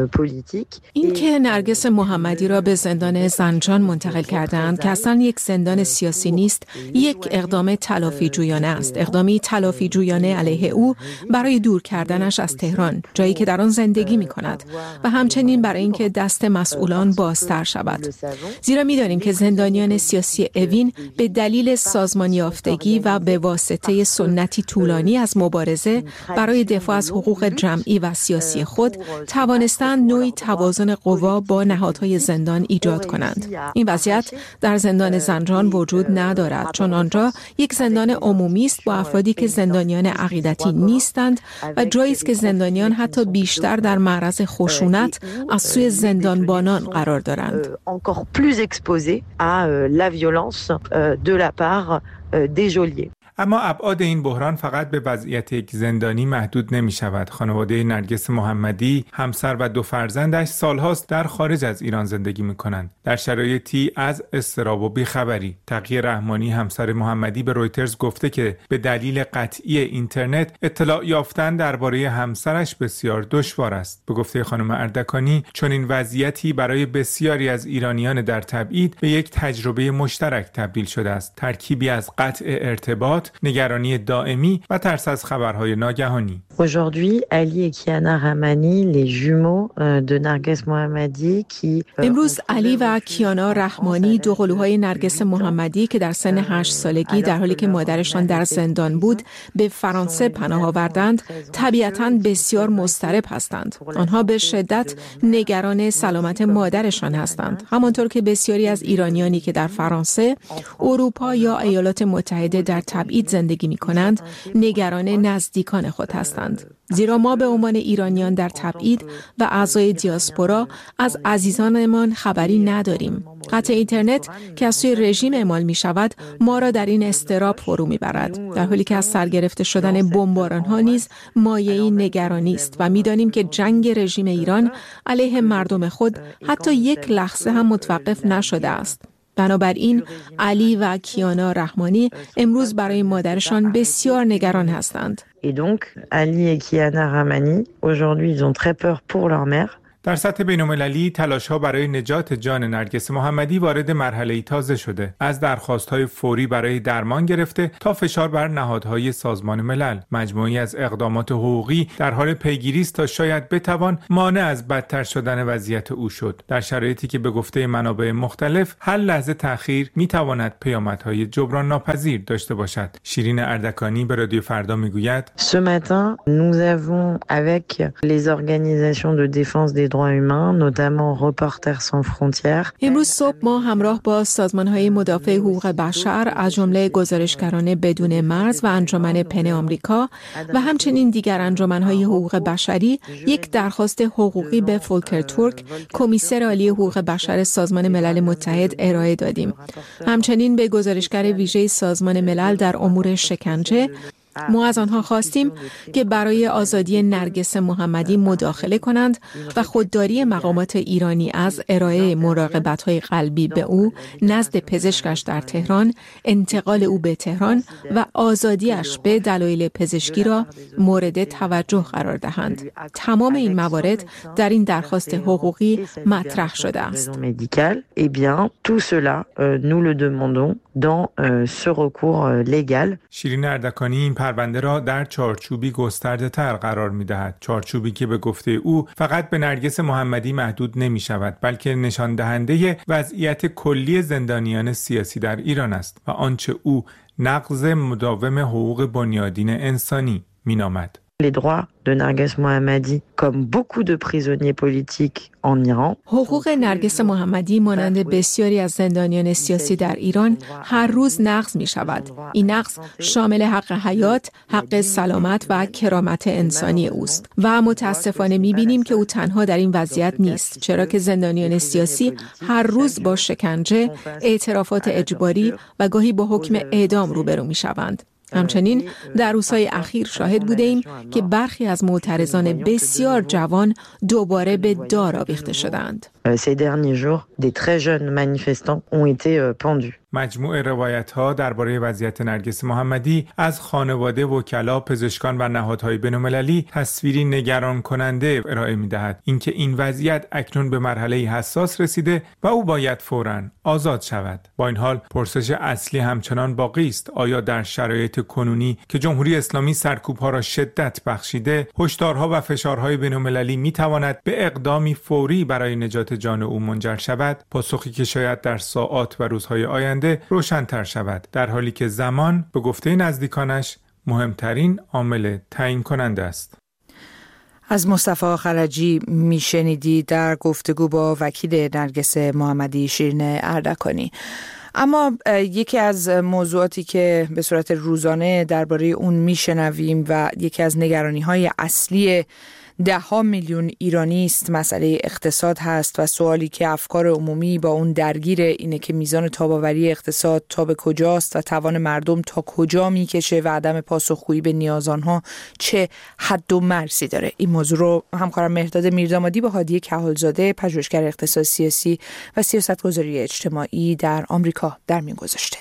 این که نرگس محمدی را به زندان زنجان منتقل کردند که اصلا یک زندان سیاسی نیست، یک اقدام تلافی جویانه است، اقدامی تلافی جویانه علیه او برای دور کردنش از تهران، جایی که در آن زندگی می کند، و همچنین برای اینکه دست مسئولان بازتر شود. زیرا می دانیم که زندانیان سیاسی اوین به دلیل سازمان یافتگی و به واسطه سنتی طولانی از مبارزه برای دفاع از حقوق جمعی و سیاسی خود توانست نوعی توازن قوا با نهادهای زندان ایجاد کنند. این وضعیت در زندان زنجان وجود ندارد، چون آنجا یک زندان عمومی است با افرادی که زندانیان عقیدتی نیستند و جایی است که زندانیان حتی بیشتر در معرض خشونت از سوی زندانبانان قرار دارند. encore plus exposés à la violence de la part des geôliers. اما ابعاد این بحران فقط به وضعیت یک زندانی محدود نمی شود. خانواده نرگس محمدی، همسر و دو فرزندش سالهاست در خارج از ایران زندگی می کنند، در شرایطی از اضطراب و بیخبری. تقی رحمانی، همسر محمدی، به رویترز گفته که به دلیل قطعی اینترنت اطلاع یافتن درباره همسرش بسیار دشوار است. به گفته خانم اردکانی، چون این وضعیتی برای بسیاری از ایرانیان در تبعید به یک تجربه مشترک تبدیل شده است، ترکیبی از قطع ارتباط، نگرانی دائمی و ترس از خبرهای ناگهانی. Aujourd'hui, Ali et Kiana Rahmani, les jumeaux de Narges Mohammadi qui امروز علی و کیانا رحمانی، دو قلوهای نرگس محمدی که در سن هشت سالگی در حالی که مادرشان در زندان بود به فرانسه پناه آوردند، طبیعتاً بسیار مضطرب هستند. آنها به شدت نگران سلامت مادرشان هستند، همانطور که بسیاری از ایرانیانی که در فرانسه، اروپا یا ایالات متحده در تبعید زندگی می کنند نگران نزدیکان خود هستند. زیرا ما به عنوان ایرانیان در تبعید و اعضای دیاسپورا از عزیزانمان خبری نداریم. قطع اینترنت که از سوی رژیم اعمال می شود ما را در این اضطراب فرو می برد، در حالی که از سرگرفته شدن بمباران ها نیز مایه‌ای نگرانی است و می دانیم که جنگ رژیم ایران علیه مردم خود حتی یک لحظه هم متوقف نشده است. بنابراین علی و کیانا رحمانی امروز برای مادرشان بسیار نگران هستند. Et donc Ali et Kiana Rahmani aujourd'hui ils ont très peur pour leur mère. در سطح بین‌المللی تلاش‌ها برای نجات جان نرگس محمدی وارد مرحله‌ای تازه شده. از درخواست‌های فوری برای درمان گرفته تا فشار بر نهادهای سازمان ملل. مجموعی از اقدامات حقوقی در حال پیگیری است تا شاید بتوان مانع از بدتر شدن وضعیت او شد. در شرایطی که به گفته منابع مختلف هر لحظه تأخیر می‌تواند پیامدهای جبران ناپذیر داشته باشد. شیرین اردکانی به رادیو فردا می‌گوید: Ce matin, nous avons avec les organisations de défense des droits humains, notamment Reporters sans frontières. امروز صبح ما همراه با سازمان‌های مدافع حقوق بشر از جمله گزارشگران بدون مرز و انجمن پن آمریکا و همچنین دیگر انجمن‌های حقوق بشری یک درخواست حقوقی به فولکر تورک، کمیسر عالی حقوق بشر سازمان ملل متحد ارائه دادیم. همچنین به گزارشگر ویژه سازمان ملل در امور شکنجه ما از آنها خواستیم که برای آزادی نرگس محمدی مداخله کنند و خودداری مقامات ایرانی از ارائه مراقبت‌های قلبی به او نزد پزشکش در تهران، انتقال او به تهران و آزادیش به دلایل پزشکی را مورد توجه قرار دهند. تمام این موارد در این درخواست حقوقی مطرح شده است. شیرین اردکانی این پرونده را در چارچوبی گسترده تر قرار می دهد. چارچوبی که به گفته او فقط به نرگس محمدی محدود نمی شود، بلکه نشان دهنده وضعیت کلی زندانیان سیاسی در ایران است و آنچه او نقض مداوم حقوق بنیادین انسانی می نامد. Les droits de Narges Mohammadi, comme beaucoup de prisonniers politiques en Iran. حقوق نرگس محمدی مانند بسیاری از زندانیان سیاسی در ایران هر روز نقض می شود. این نقض شامل حق حیات، حق سلامت و کرامت انسانی اوست و متاسفانه می بینیم که او تنها در این وضعیت نیست، چرا که زندانیان سیاسی هر روز با شکنجه، اعترافات اجباری و گاهی با حکم اعدام روبرو می شوند. همچنین در روزهای اخیر شاهد بودیم که برخی از معترضان بسیار جوان دوباره به دار آویخته شدند. Ces derniers jours, des très jeunes manifestants ont été pendus. مجموع روایت‌ها درباره وضعیت نرگس محمدی از خانواده، وکلا، پزشکان و نهادهای بین‌المللی تصویری نگران کننده ارائه می‌دهد. اینکه این وضعیت اکنون به مرحله حساس رسیده و او باید فوراً آزاد شود. با این حال پرسش اصلی همچنان باقی است: آیا در شرایط کنونی که جمهوری اسلامی سرکوب‌ها را شدت بخشیده، هشدارها و فشارهای بین‌المللی می‌تواند به اقدامی فوری برای نجات جان او منجر شود؟ پاسخی که شاید در ساعات و روزهای آینده روشن‌تر شود، در حالی که زمان به گفته نزدیکانش مهمترین عامل تعیین کننده است. از مصطفی خرجی میشنیدی در گفتگو با وکیل نرگس محمدی شیرین اردکانی. اما یکی از موضوعاتی که به صورت روزانه درباره اون میشنویم و یکی از نگرانی‌های اصلی ده ها میلیون ایرانی است مسئله اقتصاد هست و سوالی که افکار عمومی با اون درگیر اینه که میزان تاب‌آوری اقتصاد تا به کجاست و توان مردم تا کجا میکشه و عدم پاسخگویی به نیاز آنها چه حد و مرزی داره. این موضوع رو همکارم مهرداد میردامادی با هادی کهالزاده، پژوهشگر اقتصاد سیاسی و سیاستگذاری اجتماعی در آمریکا در میون گذاشته.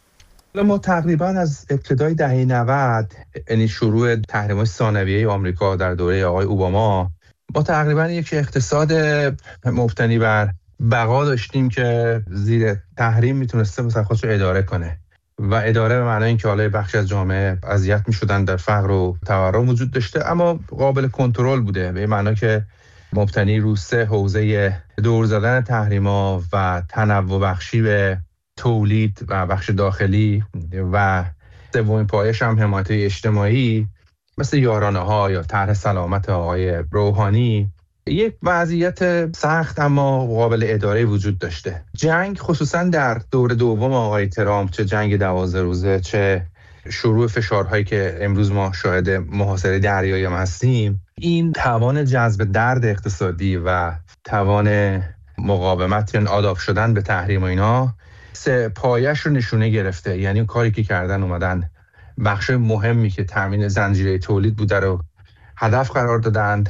ما تقریبا از ابتدای دهه نود، یعنی شروع تحریم‌های ثانویه آمریکا در دوره آقای اوباما، ما تقریبا یک اقتصاد مبتنی بر بقا داشتیم که زیر تحریم میتونسته مثلا خودش رو اداره کنه و اداره به معنای اینکه حالا بخشی از جامعه اذیت میشدن، در فقر و تورم وجود داشته، اما قابل کنترل بوده، به معنی که مبتنی رو سه حوزه دور زدن تحریم‌ها و تنوع بخشی به تولید و بخش داخلی و سومین پایش هم حمایت اجتماعی مثل یارانه ها یا طرح سلامت آقای روحانی. یک وضعیت سخت اما قابل اداره وجود داشته. جنگ خصوصا در دور دوم آقای ترامپ، چه جنگ دوازده روزه چه شروع فشارهایی که امروز ما شاهد محاصره دریایی هم هستیم، این توان جذب درد اقتصادی و توان مقاومت یا آداب شدن به تحریم و اینا سه پایش رو نشونه گرفته. یعنی اون کاری که کردن اومدن بخش مهمی که تامین زنجیره تولید بوده رو هدف قرار دادند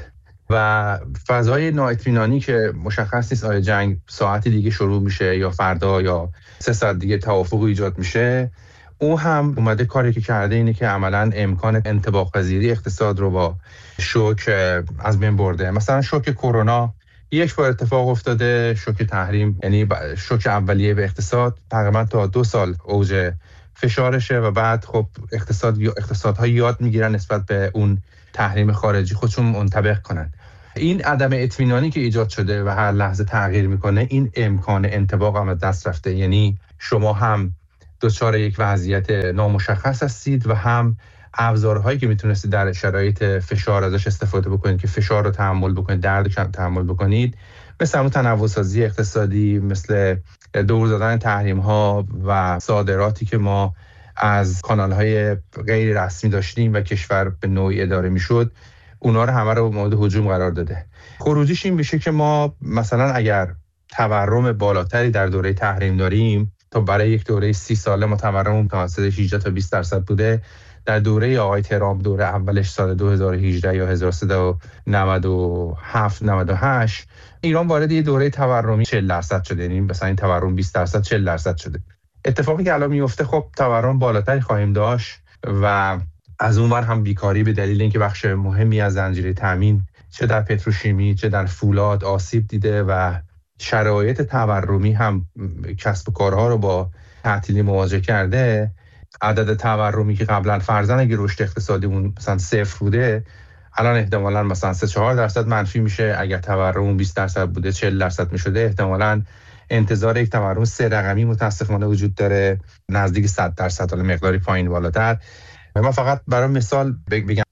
و فضای نااطمینانی که مشخص نیست آیا جنگ ساعتی دیگه شروع میشه یا فردا یا سه ساعت دیگه توافق ایجاد میشه، او هم اومده کاری که کرده اینه که عملاً امکان انطباق پذیری اقتصاد رو با شوک از بین برده. مثلا شوک کرونا یک بار اتفاق افتاده، شوک تحریم یعنی شوک اولیه به اقتصاد تقریبا تا دو سال اوج فشارشه و بعد خب اقتصاد اقتصادها یاد میگیرن نسبت به اون تحریم خارجی خودشون منطبق کنن. این عدم اطمینانی که ایجاد شده و هر لحظه تغییر میکنه، این امکان انطباق هم دست رفته. یعنی شما هم دچار یک وضعیت نامشخص هستید و هم ابزارهایی که میتونستید در شرایط فشار ازش استفاده بکنید که فشار رو تحمل بکنید، درد رو تحمل بکنید، مثل همون تنوع‌سازی اقتصادی، مثل دور دادن تحریم ها و صادراتی که ما از کانال های غیر رسمی داشتیم و کشور به نوعی اداره میشد، اونا رو همه رو مورد هجوم قرار داده. خروجیش این میشه که ما مثلا اگر تورم بالاتری در دوره تحریم داریم، تا برای یک دوره سی ساله ما تورم متوسط هجده تا بیست درصد بوده، در دوره آقای ترامپ دوره اولش سال دو هزار و هجده یا هزار و سیصد و نود و هفت نود و هشت ایران وارد یه دوره تورمی چهل درصد شده. یعنی مثلا این تورم بیست درصد چهل درصد شده. اتفاقی که الان میفته خب تورم بالاتری خواهیم داشت و از اون ور هم بیکاری به دلیل اینکه بخش مهمی از زنجیره تامین چه در پتروشیمی چه در فولاد آسیب دیده و شرایط تورمی هم کسب و کارها رو با تعطیلی مواجه کرده، عدد تورمی که قبلا فرضاً اگه رشد اقتصادیمون مثلا صفر بوده، الان احتمالاً مثلا سه چهار درصد منفی میشه. اگر تورم بیست درصد بوده چهل درصد میشده، احتمالاً انتظار یک تورم سه رقمی متاسفانه وجود داره، نزدیک صد درصد، حالا مقداری پایین بالاتر. من فقط برای مثال بگم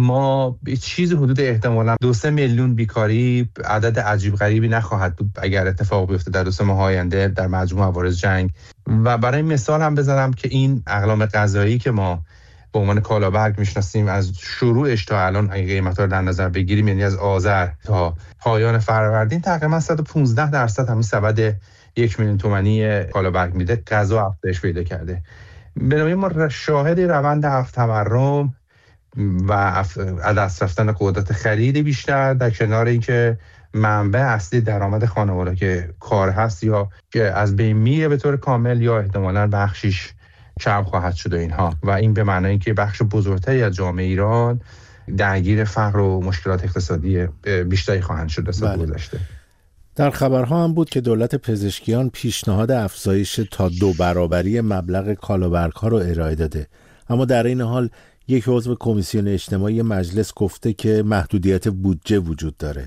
ما چیز حدود احتمالاً دو سه میلیون بیکاری، عدد عجیب غریبی نخواهد بود اگر اتفاق بیفته در دو سه ماه آینده در مجموع عوارض جنگ. و برای مثال هم بزنم که این اقلام غذایی که ما به عنوان کالابرگ میشناسیم، از شروعش تا الان اگه قیمت‌ها رو در نظر بگیریم، یعنی از آذر تا پایان فروردین تقریبا صد و پانزده درصد همین سبد یک میلیون تومانی کالابرگ میده غذا افزایش پیدا کرده. بنابراین ما شاهد روند تورم و از دست رفتن قدرت خرید بیشتر در کنار اینکه منبع اصلی درآمد خانواده که کار هست یا که از بین میره به طور کامل یا احتمالاً بخشیش کم خواهد شد اینها، و این به معنای اینکه بخش بزرگتری از جامعه ایران درگیر فقر و مشکلات اقتصادی بیشتری خواهند شد از سال گذشته. در خبرها هم بود که دولت پزشکیان پیشنهاد افزایش تا دو برابری مبلغ کالابرگ‌ها رو ارائه داده، اما در این حال یک عضو کمیسیون اجتماعی مجلس گفته که محدودیت بودجه وجود داره.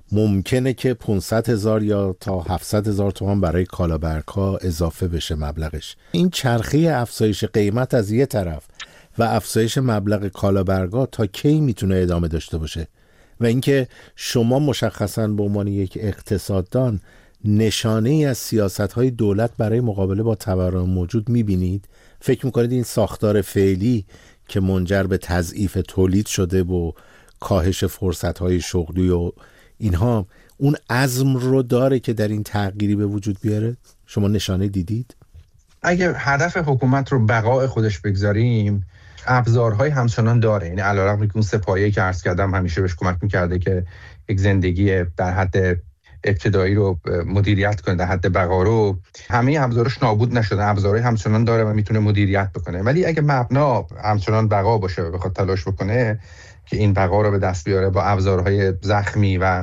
ممکنه که پانصد هزار یا تا هفتصد هزار تومان برای کالابرگ‌ها اضافه بشه مبلغش. این چرخه افزایش قیمت از یه طرف و افزایش مبلغ کالابرگ‌ها تا کی میتونه ادامه داشته باشه؟ و اینکه شما مشخصاً به عنوان یک اقتصاددان نشانه ای از سیاست‌های دولت برای مقابله با تورم موجود می‌بینید؟ فکر می‌کنید این ساختار فعلی که منجر به تضعیف تولید شده و کاهش فرصت‌های شغلی و اینها اون عزم رو داره که در این تغییری به وجود بیاره؟ شما نشانه دیدید؟ اگر هدف حکومت رو بقای خودش بگذاریم، ابزارهای همچنان داره. یعنی علیرغم اینکه اون سپایه‌ای که عرض کردم همیشه بهش کمک می‌کرده که یک زندگی در حد ابتدایی رو مدیریت کنه، در حد بقا رو، همه ابزارش نابود نشده، ابزارهای همچنان داره و میتونه مدیریت بکنه. ولی اگه مبنا همچنان بقا باشه و بخواد تلاش بکنه که این بقا رو به دست بیاره با ابزارهای زخمی و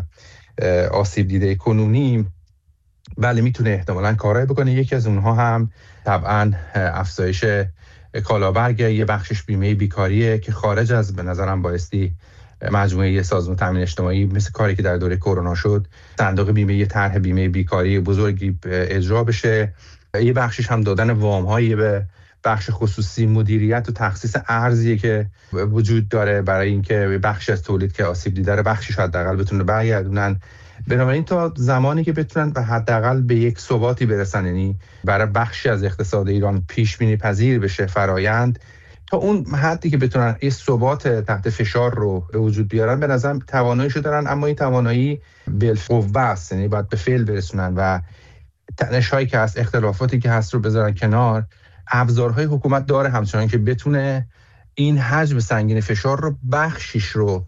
آسیب دیده کنونی، بله میتونه احتمالاً کارایی بکنه. یکی از اونها هم طبعاً افزایش کالابرگ، یه بخشش بیمه بیکاریه که خارج از به نظرم بایستی مجموعه سازمان تامین اجتماعی، مثل کاری که در دوره کرونا شد، صندوق بیمه یه طرح بیمه بیکاری بزرگی اجرا بشه. یه بخشش هم دادن وام‌هایی به بخش خصوصی، مدیریت و تخصیص ارزی که وجود داره برای اینکه بخش از تولید که آسیب دیده رو بخشش حداقل بتونه برگردونن. بنابراین تا زمانی که بتونن به حداقل به یک ثباتی برسن، یعنی برای بخشی از اقتصاد ایران پیش بینی پذیر بشه فرایند، تا اون حدی که بتونن این ثبات تحت فشار رو به وجود بیارن، به نظرم تواناییشو دارن. اما این توانایی بالقوه است، یعنی باید به فعل برسونن و تنش‌هایی که هست، اختلافاتی که هست رو بذارن کنار. ابزارهای حکومت داره همچنان که بتونه این حجم سنگین فشار رو بخشیش رو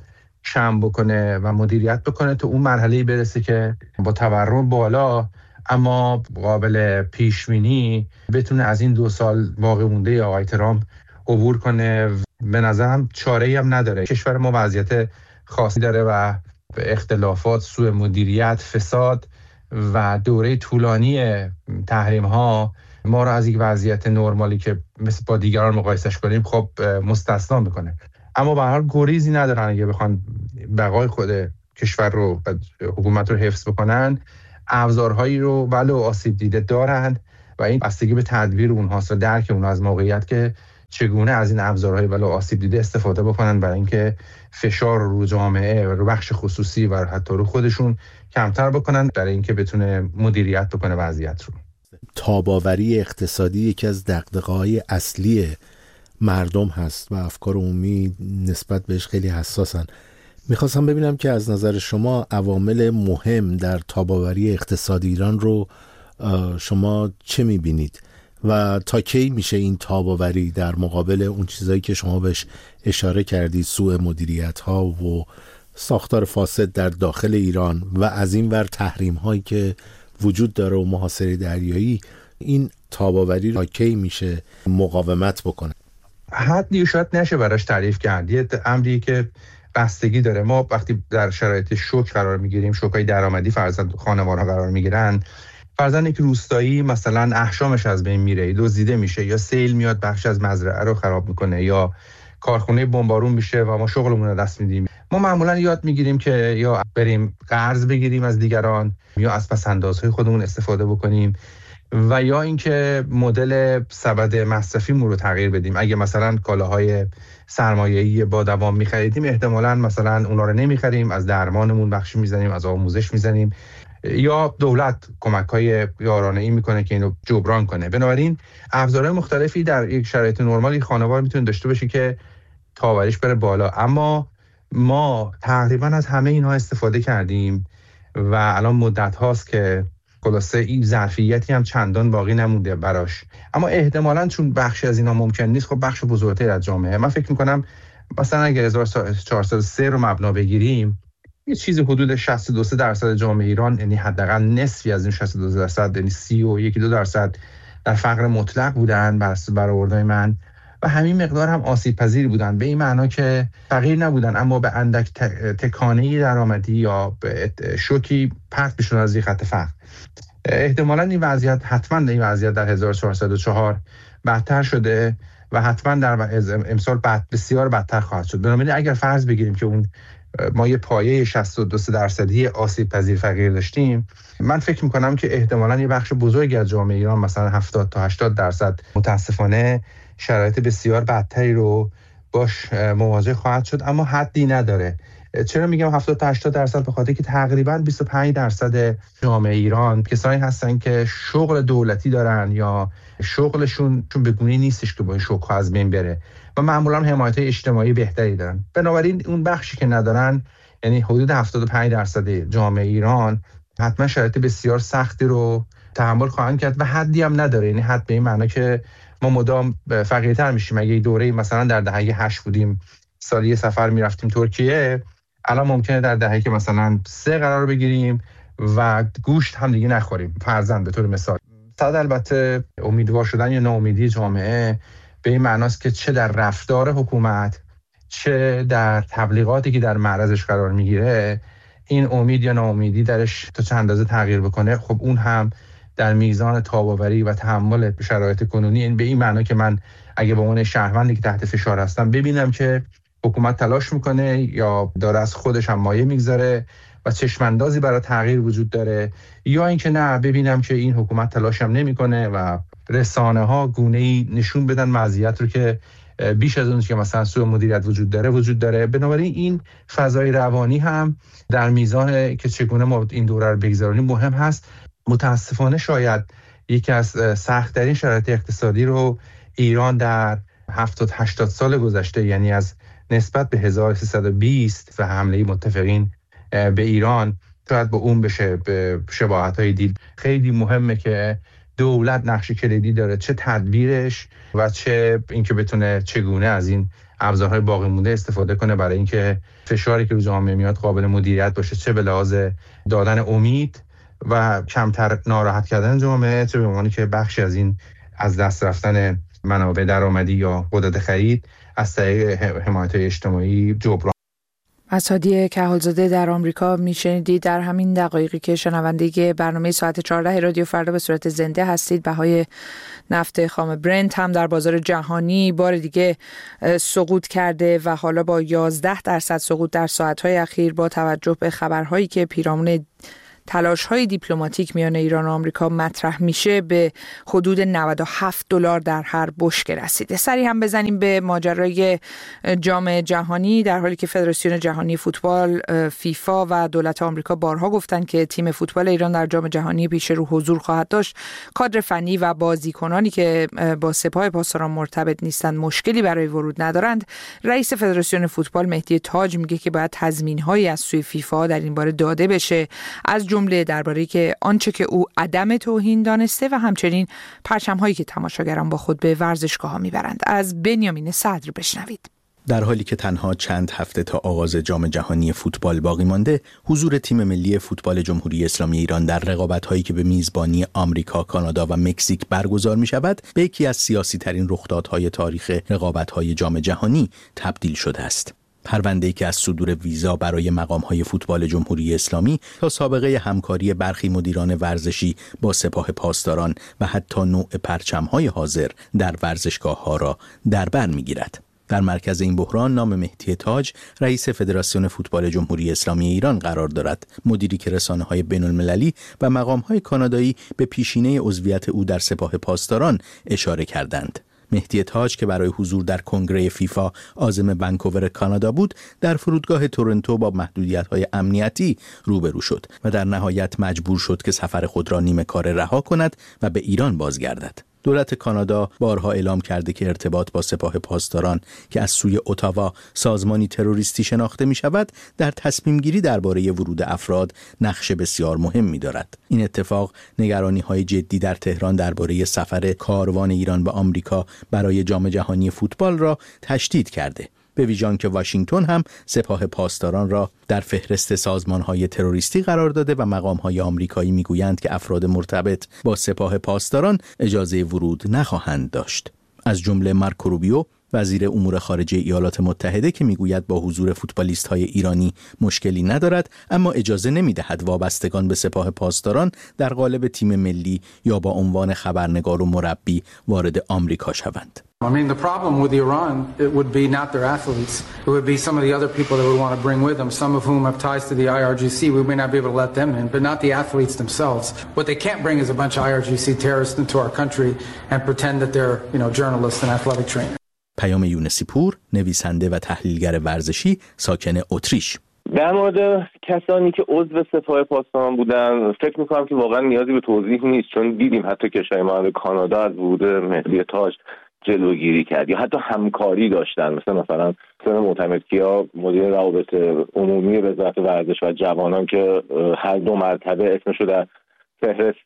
شم بکنه و مدیریت بکنه تا اون مرحله‌ای برسه که با تورم بالا اما قابل پیش‌بینی بتونه از این دو سال باقی مونده آقای ترامپ عبور کنه. به نظرم چاره‌ای هم نداره. کشور ما وضعیت خاصی داره و اختلافات، سوء مدیریت، فساد و دوره طولانی تحریم‌ها ما رو از یک وضعیت نرمالی که مثل با دیگران مقایسش کنیم خب مستثنا میکنه. اما به هر حال گریزی ندارن اگه بخوان بقای خود کشور رو و حکومت رو حفظ بکنن. ابزارهایی رو ولو آسیب دیده دارند و این بستگی به تدبیر اونهاست و درک اونها از موقعیت که چگونه از این ابزارهای ولو آسیب دیده استفاده بکنن برای اینکه فشار رو جامعه و رو بخش خصوصی و حتی رو خودشون کمتر بکنن برای اینکه بتونه مدیریت بکنه وضعیت رو. تاباوری اقتصادی یکی از دغدغه‌های اصلی مردم هست و افکار عمومی نسبت بهش خیلی حساسن. میخواستم ببینم که از نظر شما عوامل مهم در تاباوری اقتصادی ایران رو شما چه میبینید و تا کی میشه این تاباوری در مقابل اون چیزایی که شما بهش اشاره کردید، سوء مدیریت ها و ساختار فاسد در داخل ایران و از این ور تحریم هایی که وجود داره و محاصره دریایی، این تاباوری را کی میشه مقاومت بکنه؟ حدی شاید نشه براش تعریف کرد. یه امری که بستگی داره. ما وقتی در شرایط شوک قرار میگیریم، شوکای درآمدی فرضاً خانوارها قرار میگیرن، فرضاً یک روستایی مثلا احشامش از بین میره، دزدیده میشه، یا سیل میاد بخش از مزرعه رو خراب میکنه، یا کارخونه بمبارون میشه و ما شغلمون رو دست میدیم. ما معمولا یاد میگیریم که یا بریم قرض بگیریم از دیگران، یا از پس‌اندازهای خودمون استفاده بکنیم، و یا اینکه مدل سبد مصرفیمون رو تغییر بدیم. اگه مثلا کالاهای سرمایه‌ای با دوام می‌خریدیم، احتمالاً مثلا اونا رو نمی‌خریم، از درمانمون بخشی می‌زنیم، از آموزش می‌زنیم، یا دولت کمک‌های یارانه‌ای می‌کنه که اینو جبران کنه. بنابراین ابزارهای مختلفی در یک شرایط نرمالی خانوار می‌تونه داشته باشه که تاوریش بره بالا. اما ما تقریباً از همه اینها استفاده کردیم و الان مدت هاست که خلاصه این ظرفیتی هم چندان باقی نمونده براش. اما احتمالاً چون بخشی از اینا ممکن نیست، خب بخش بزرگتری از جامعه، من فکر می‌کنم مثلا اگر هزار و چهارصد و سه رو مبنا بگیریم، یه چیزی حدود شصت و دو درصد جامعه ایران، یعنی حداقل نصفی از این شصت و دو درصد، یعنی سی و یک دو درصد در فقر مطلق بودن بر برآوردهای من، و همین مقدار هم آسیب پذیر بودن، به این معنا که فقیر نبودن اما به اندک تکانه‌ای درآمدی یا به شوکی پرت میشدن از خط فقر. احتمالاً این وضعیت حتما این وضعیت در هزار و چهارصد و چهار بدتر شده و حتما در امسال بعد بسیار بدتر خواهد شد. بنابراین اگر فرض بگیریم که اون ما یه پایه شصت و دو درصدی آسیب پذیر فقیر داشتیم، من فکر میکنم که احتمالاً یه بخش بزرگی از جامعه ایران، مثلا هفتاد تا هشتاد درصد، متاسفانه شرایط بسیار بدتری رو باش مواجه خواهد شد. اما حدی نداره. چرا میگم هفتاد تا هشتاد درصد؟ به خاطر که تقریبا بیست و پنج درصد جامعه ایران کسانی هستن که شغل دولتی دارن یا شغلشون چون به گونه‌ای نیستش که با این شغل از بین بره و معمولا حمایت اجتماعی بهتری دارن. بنابراین اون بخشی که ندارن، یعنی حدود هفتاد و پنج درصد جامعه ایران، حتما شرایط بسیار سختی رو تحمل خواهند کرد و حدی هم نداره. یعنی حد به این معنی که ما مدام فقیرتر میشیم. اگه دوره مثلا در دهه هشت بودیم، سالی سفر میرفتیم ترکیه، الان ممکنه در دهه که مثلا سه قرار بگیریم و گوشت هم دیگه نخوریم، فرضاً به طور مثال. صد البته امیدوار شدن یا ناامیدی جامعه به این معناست که چه در رفتار حکومت، چه در تبلیغاتی که در معرضش قرار میگیره، این امید یا ناامیدی درش تا چند اندازه تغییر بکنه. خب اون هم در میزان تاباوری و تحمل شرایط کنونی، این به این معنی که من اگه به عنوان شهروندی که تحت فشار هستم ببینم که حکومت تلاش میکنه یا داره از خودش هم مایه میگذاره و چشماندازی برای تغییر وجود داره، یا اینکه نه ببینم که این حکومت تلاش هم نمیکنه و رسانه ها گونه‌ای نشون بدن وضعیت رو که بیش از اون که مثلا سوء مدیریت وجود داره وجود داره. بنابراین این فضای روانی هم در میزان که چگونه ما این دوره رو بگذرونیم مهم هست. متاسفانه شاید یکی از سخت‌ترین شرایط اقتصادی رو ایران در هفتاد هشتاد سال گذشته، یعنی از نسبت به هزار و سیصد و بیست و حمله متفقین به ایران، شاید با اون بشه به شباهت‌های دید. خیلی مهمه که دولت نقش کلیدی داره، چه تدبیرش و چه اینکه بتونه چگونه از این ابزارهای باقی مونده استفاده کنه برای اینکه فشاری که رو جامعه میاد قابل مدیریت باشه، چه به لحاظ دادن امید و کمتر ناراحت کردن جامعه، چه به عنوانی که بخشی از این از دست رفتن منابع درآمدی یا قدرت خرید از طریق حمایت اجتماعی جبران. اسادی کهالزاده در آمریکا میشنیدید. در همین دقایقی که شنونده برنامه ساعت چهارده رادیو فردا به صورت زنده هستید، بهای نفت خام برنت هم در بازار جهانی بار دیگه سقوط کرده و حالا با یازده درصد سقوط در ساعت‌های اخیر با توجه به خبرهایی که پیرامون تلاش‌های دیپلماتیک میان ایران و آمریکا مطرح میشه به حدود نود و هفت دلار در هر بشکه رسیده. سری هم بزنیم به ماجرای جام جهانی، در حالی که فدراسیون جهانی فوتبال فیفا و دولت آمریکا بارها گفتن که تیم فوتبال ایران در جام جهانی پیش رو حضور خواهد داشت. کادر فنی و بازیکنانی که با سپاه پاسداران مرتبط نیستند مشکلی برای ورود ندارند. رئیس فدراسیون فوتبال مهدی تاج میگه که باید تضمین‌هایی از سوی فیفا در این باره داده بشه، از جمله درباره که آنچه که او عدم توهین دانسته و همچنین پرچم‌هایی که تماشاگران با خود به ورزشگاه‌ها میبرند. از بنیامین صدر بشنوید. در حالی که تنها چند هفته تا آغاز جام جهانی فوتبال باقی مانده، حضور تیم ملی فوتبال جمهوری اسلامی ایران در رقابت‌هایی که به میزبانی آمریکا، کانادا و مکزیک برگزار می‌شود، به یکی از سیاسی‌ترین رخدادهای تاریخ رقابت‌های جام جهانی تبدیل شده است. پرونده‌ای که از صدور ویزا برای مقام‌های فوتبال جمهوری اسلامی تا سابقه همکاری برخی مدیران ورزشی با سپاه پاسداران و حتی نوع پرچم‌های حاضر در ورزشگاه‌ها را در بر می‌گیرد. در مرکز این بحران نام مهدی تاج، رئیس فدراسیون فوتبال جمهوری اسلامی ایران قرار دارد، مدیری که رسانه‌های بین‌المللی و مقام‌های کانادایی به پیشینه عضویت او در سپاه پاسداران اشاره کردند. مهدی تاج که برای حضور در کنگره فیفا عازم ونکوور کانادا بود، در فرودگاه تورنتو با محدودیت‌های امنیتی روبرو شد و در نهایت مجبور شد که سفر خود را نیمه کاره رها کند و به ایران بازگردد. دولت کانادا بارها اعلام کرده که ارتباط با سپاه پاسداران که از سوی اتاوا سازمانی تروریستی شناخته می شود، در تصمیم گیری درباره ورود افراد نقش بسیار مهمی دارد. این اتفاق نگرانی های جدی در تهران درباره سفر کاروان ایران به آمریکا برای جام جهانی فوتبال را تشدید کرده، به ویژه که واشنگتن هم سپاه پاسداران را در فهرست سازمان‌های تروریستی قرار داده و مقام‌های آمریکایی می‌گویند که افراد مرتبط با سپاه پاسداران اجازه ورود نخواهند داشت. از جمله مارکو روبیو وزیر امور خارجه ایالات متحده که میگوید با حضور فوتبالیست‌های ایرانی مشکلی ندارد، اما اجازه نمی‌دهد وابستگان به سپاه پاسداران در قالب تیم ملی یا با عنوان خبرنگار و مربی وارد آمریکا شوند. I mean, the problem with Iran, it would be not their athletes. It would be some of the other people that we want to bring with them, some of whom have ties to the I R G C. We may not be able to let them in, but not the athletes themselves. What they can't bring is a bunch of I R G C terrorists into our country and pretend that they're, you know, journalists and athletic trainers. پیام یونسی پور، نویسنده و تحلیلگر ورزشی، ساکن اتریش. در مورد کسانی که عضو سپاه پاسداران بودن، فکر می‌کنم که واقعا نیازی به توضیح نیست، چون دیدیم حتی کشور مانند کانادا از ورود مهدی تاج جلوگیری کرد یا حتی همکاری داشتن، مثل مثلا سن معتمدکیا مدیر روابط عمومی وزارت ورزش و جوانان که هر دو مرتبه اسمشو در فهرست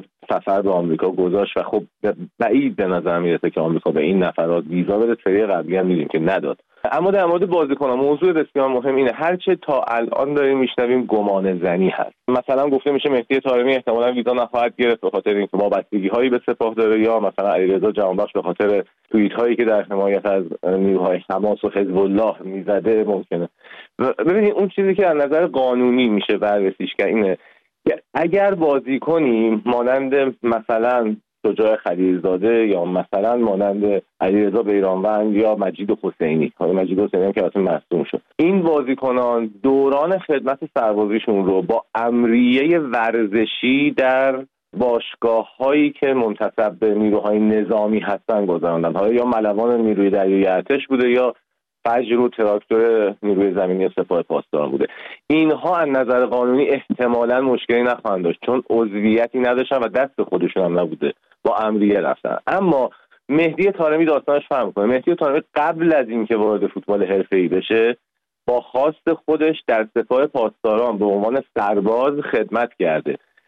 سفر به آمریکا گذاشت و خب بعید به نظر میرسه که آمریکا به این نفرات ویزا بده. سری قبلی هم دیدیم که نداد. اما در مورد بازیکنان موضوع بسیار مهم اینه، هرچه تا الان داریم میشنویم گمان زنی هست. مثلا گفته میشه مهدی طارمی احتمالاً ویزا نخواهد گرفت به خاطر اینکه وابستگی هایی به سپاه داره، یا مثلا علیرضا جهانبخش به خاطر توییت هایی که در حمایت از نیروهای حماس و حزب الله میزده ممکنه. ببینید اون چیزی که از نظر قانونی میشه بررسیش کرد اینه که اگر بازیکنی مانند مثلا شجاع خلیلزاده یا مثلا مانند علیرضا بیرانوند یا مجید حسینی، مجید حسینی هم که اصلا مصدوم شد، این بازیکنان دوران خدمت سربازیشون رو با امریه ورزشی در باشگاه هایی که منتسب به نیروهای نظامی هستن گذراندن، حالا یا ملوان نیروی دریایی ارتش بوده یا فجر و تراکتور نیروی زمینی سپاه پاسداران بوده. اینها از نظر قانونی احتمالاً مشکلی نخواهند داشت، چون عضویتی نداشتن و دست خودشون هم نبوده، با امریه رفتن. اما مهدی طارمی داستانش فرق می‌کنه. مهدی طارمی قبل از اینکه وارد فوتبال حرفه‌ای بشه با خواست خودش در سپاه پاسداران به عنوان سرباز خدمت کرده.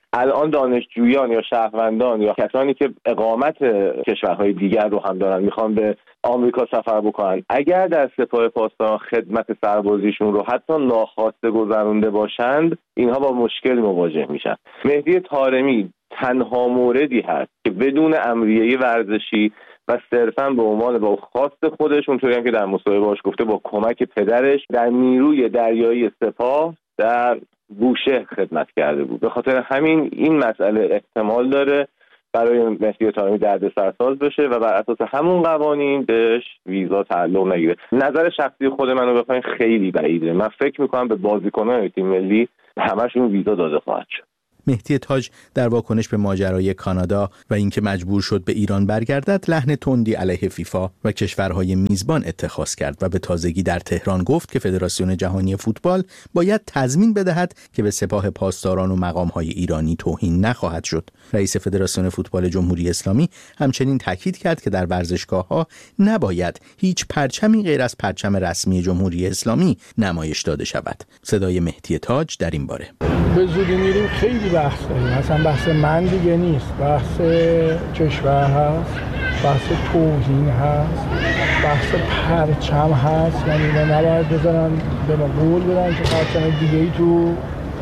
الان دانشجویان یا شهروندان یا کسانی که اقامت کشورهای دیگر رو هم دارن میخوان به آمریکا سفر بکنن، اگر در سپاه پاسداران خدمت سربازیشون رو حتی ناخواسته گذرونده باشند، اینها با مشکل مواجه میشن. مهدی طارمی تنها موردی هست که بدون امریه ورزشی و صرفاً به عنوان با خواست خودش، اونطوری هم که در مصاحبه باش گفته با کمک پدرش، در نیروی دریایی سپاه در بوشهر خدمت کرده بود. به خاطر همین این مسئله احتمال داره برای مهدی طارمی دردسرساز بشه و بر اساس همون قوانین بهش ویزا تعلق نگیره. نظر شخصی خود منو بخواین خیلی بعیده. من فکر میکنم به بازیکنان تیم ملی همشون ویزا داده خواهد شد. مهدی تاج در واکنش به ماجرای کانادا و اینکه مجبور شد به ایران برگردد، لحن تندی علیه فیفا و کشورهای میزبان اتخاذ کرد و به تازگی در تهران گفت که فدراسیون جهانی فوتبال باید تضمین بدهد که به سپاه پاسداران و مقامهای ایرانی توهین نخواهد شد. رئیس فدراسیون فوتبال جمهوری اسلامی همچنین تاکید کرد که در ورزشگاه‌ها نباید هیچ پرچمی غیر از پرچم رسمی جمهوری اسلامی نمایش داده شود. صدای مهدی تاج در این باره: به زودی میریم خیلی بحث داریم، مثلا بحث من دیگه نیست، بحث کشور هست، بحث توهین هست، بحث پرچم هست. یعنی نباید بذارن به ما قول بدن که پرچم دیگه ای تو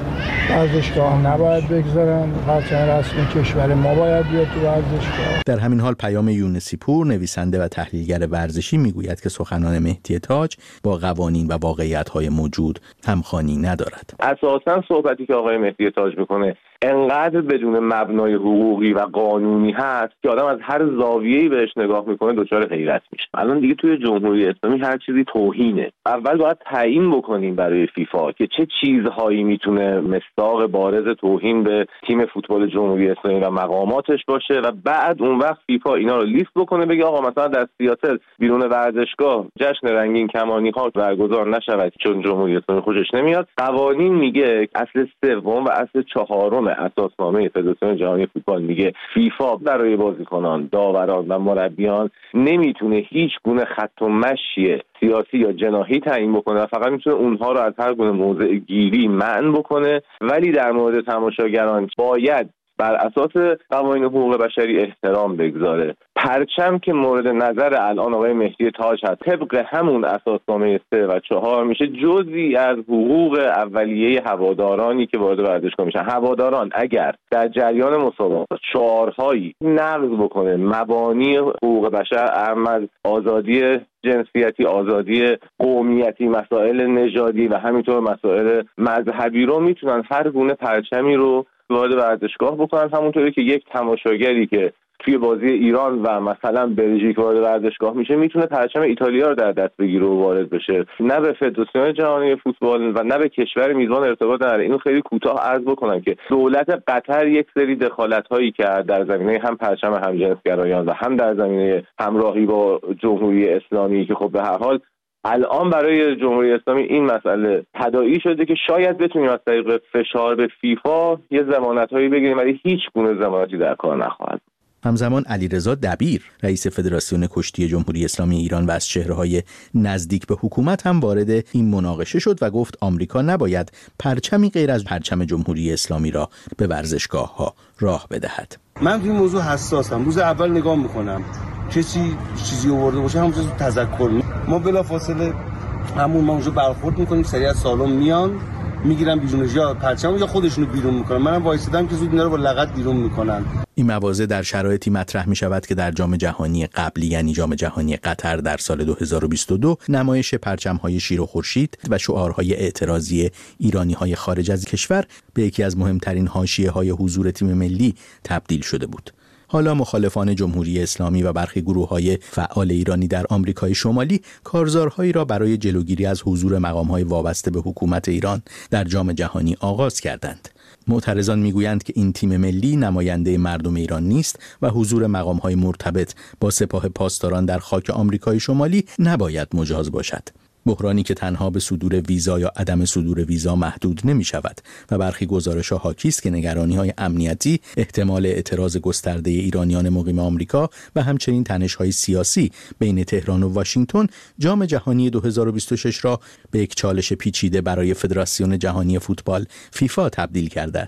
ورزشگاه نباید بگذارن، پرچم رسمی کشور ما باید بیاد تو ورزشگاه. در همین حال پیام یونسی پور، نویسنده و تحلیلگر ورزشی، میگوید که سخنان مهدی تاج با قوانین و واقعیت‌های موجود همخوانی ندارد. اساساً صحبتی که آقای مهدی تاج میکنه انقدر بدون مبنای حقوقی و قانونی هست که آدم از هر زاویه‌ای بهش نگاه میکنه دچار حیرت میشه. الان دیگه توی جمهوری اسلامی هر چیزی توهینه. اول باید تعیین بکنیم برای فیفا که چه چیزهایی میتونه مصداق بارز توهین به تیم فوتبال جمهوری اسلامی و مقاماتش باشه و بعد اون وقت فیفا اینا رو لیست بکنه، بگه آقا مثلا در سیاتل بیرون ورزشگاه جشن رنگین کمانی ها برگزار نشود چون جمهوری اسلامی خوشش نمیاد. قوانین میگه اصل سوم و اصل چهارم اساسنامه فدراسیون جهانی فوتبال میگه فیفا برای بازیکنان، داوران و مربیان نمیتونه هیچ گونه خط و مشی سیاسی یا جناحی تعیین بکنه و فقط میتونه اونها رو از هر گونه موضع گیری منع بکنه، ولی در مورد تماشاگران باید بر اساس قوانین حقوق بشری احترام بگذاره. پرچم که مورد نظر الان آقای مهدی تاج هست، طبق همون اساسنامه سه و چهار میشه جزئی از حقوق اولیه هوادارانی که وارد ورزشگاه میشن. هواداران اگر در جریان مسابقات شعارهایی نقض بکنه مبانی حقوق بشر، اهم از آزادی جنسیتی، آزادی قومیتی، مسائل نژادی و همینطور مسائل مذهبی رو، میتونن هر گونه پرچمی رو وارد ورزشگاه بکنن. همونطوری که یک تماشاگری که توی بازی ایران و مثلا بلژیک وارد ورزشگاه میشه میتونه پرچم ایتالیا رو در دست بگیره و وارد بشه. نه به فدراسیون جهانی فوتبال و نه به کشور میزبان ارتباط نداره. اینو خیلی کوتاه عرض بکنم که دولت قطر یک سری دخالت‌هایی کرد در زمینه هم پرچم همجنسگرایان و هم در زمینه همراهی با جمهوری اسلامی که خب به هر حال الان برای جمهوری اسلامی این مسئله تداعی شده که شاید بتونیم از طریق فشار به فیفا یه ضمانت‌هایی بگیریم، ولی هیچ گونه ضمانتی در کار نخواهد. همزمان علیرضا دبیر، رئیس فدراسیون کشتی جمهوری اسلامی ایران و از چهره‌های نزدیک به حکومت هم وارد این مناقشه شد و گفت آمریکا نباید پرچمی غیر از پرچم جمهوری اسلامی را به ورزشگاه‌ها راه بدهد. من این موضوع حساسم. روز اول نگاه میکنم کسی چیزی آورده باشه همون چیزو تذکر می. ما بلافاصله همون ما اونجا برخورد میکنیم، سریع از سالن میان میگیرن بیرون یا پرچم یا خودشونو بیرون میکنن. منم وایسیدم که زود اینا رو با لغت بیرون میکنن. این مواضع در شرایطی مطرح می شود که در جام جهانی قبلی یعنی جام جهانی قطر در سال دو هزار و بیست و دو نمایش پرچم‌های شیر و خورشید و شعارهای اعتراضی ایرانی‌های خارج از کشور به یکی از مهمترین حاشیه‌های حضور تیم ملی تبدیل شده بود. حالا مخالفان جمهوری اسلامی و برخی گروه‌های فعال ایرانی در آمریکای شمالی کارزارهایی را برای جلوگیری از حضور مقام‌های وابسته به حکومت ایران در جام جهانی آغاز کردند. معترضان میگویند که این تیم ملی نماینده مردم ایران نیست و حضور مقام‌های مرتبط با سپاه پاسداران در خاک آمریکای شمالی نباید مجاز باشد. بحرانی که تنها به صدور ویزا یا عدم صدور ویزا محدود نمی شود و برخی گزارش‌ها حاکی است که نگرانی‌های امنیتی، احتمال اعتراض گسترده ایرانیان مقیم آمریکا و همچنین تنش‌های سیاسی بین تهران و واشنگتن جام جهانی دو هزار و بیست و شش را به یک چالش پیچیده برای فدراسیون جهانی فوتبال فیفا تبدیل کرده است.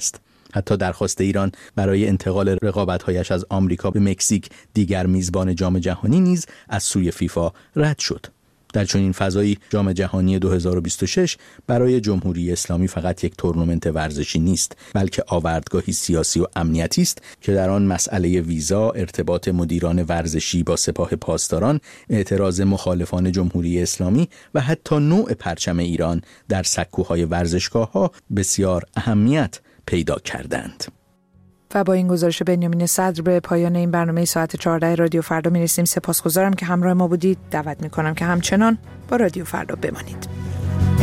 حتی درخواست ایران برای انتقال رقابت‌هایش از آمریکا به مکزیک، دیگر میزبان جام جهانی، نیز از سوی فیفا رد شد. در چنین فضایی جام جهانی دو هزار و بیست و شش برای جمهوری اسلامی فقط یک تورنمنت ورزشی نیست، بلکه آوردگاهی سیاسی و امنیتی است که در آن مسئله ویزا، ارتباط مدیران ورزشی با سپاه پاسداران، اعتراض مخالفان جمهوری اسلامی و حتی نوع پرچم ایران در سکوهای ورزشگاه‌ها بسیار اهمیت پیدا کردند. و با این گزارش بنیامین صدر به پایان این برنامه ساعت چهارده رادیو فردا میرسیم. سپاسگزارم که همراه ما بودید. دعوت میکنم که همچنان با رادیو فردا بمانید.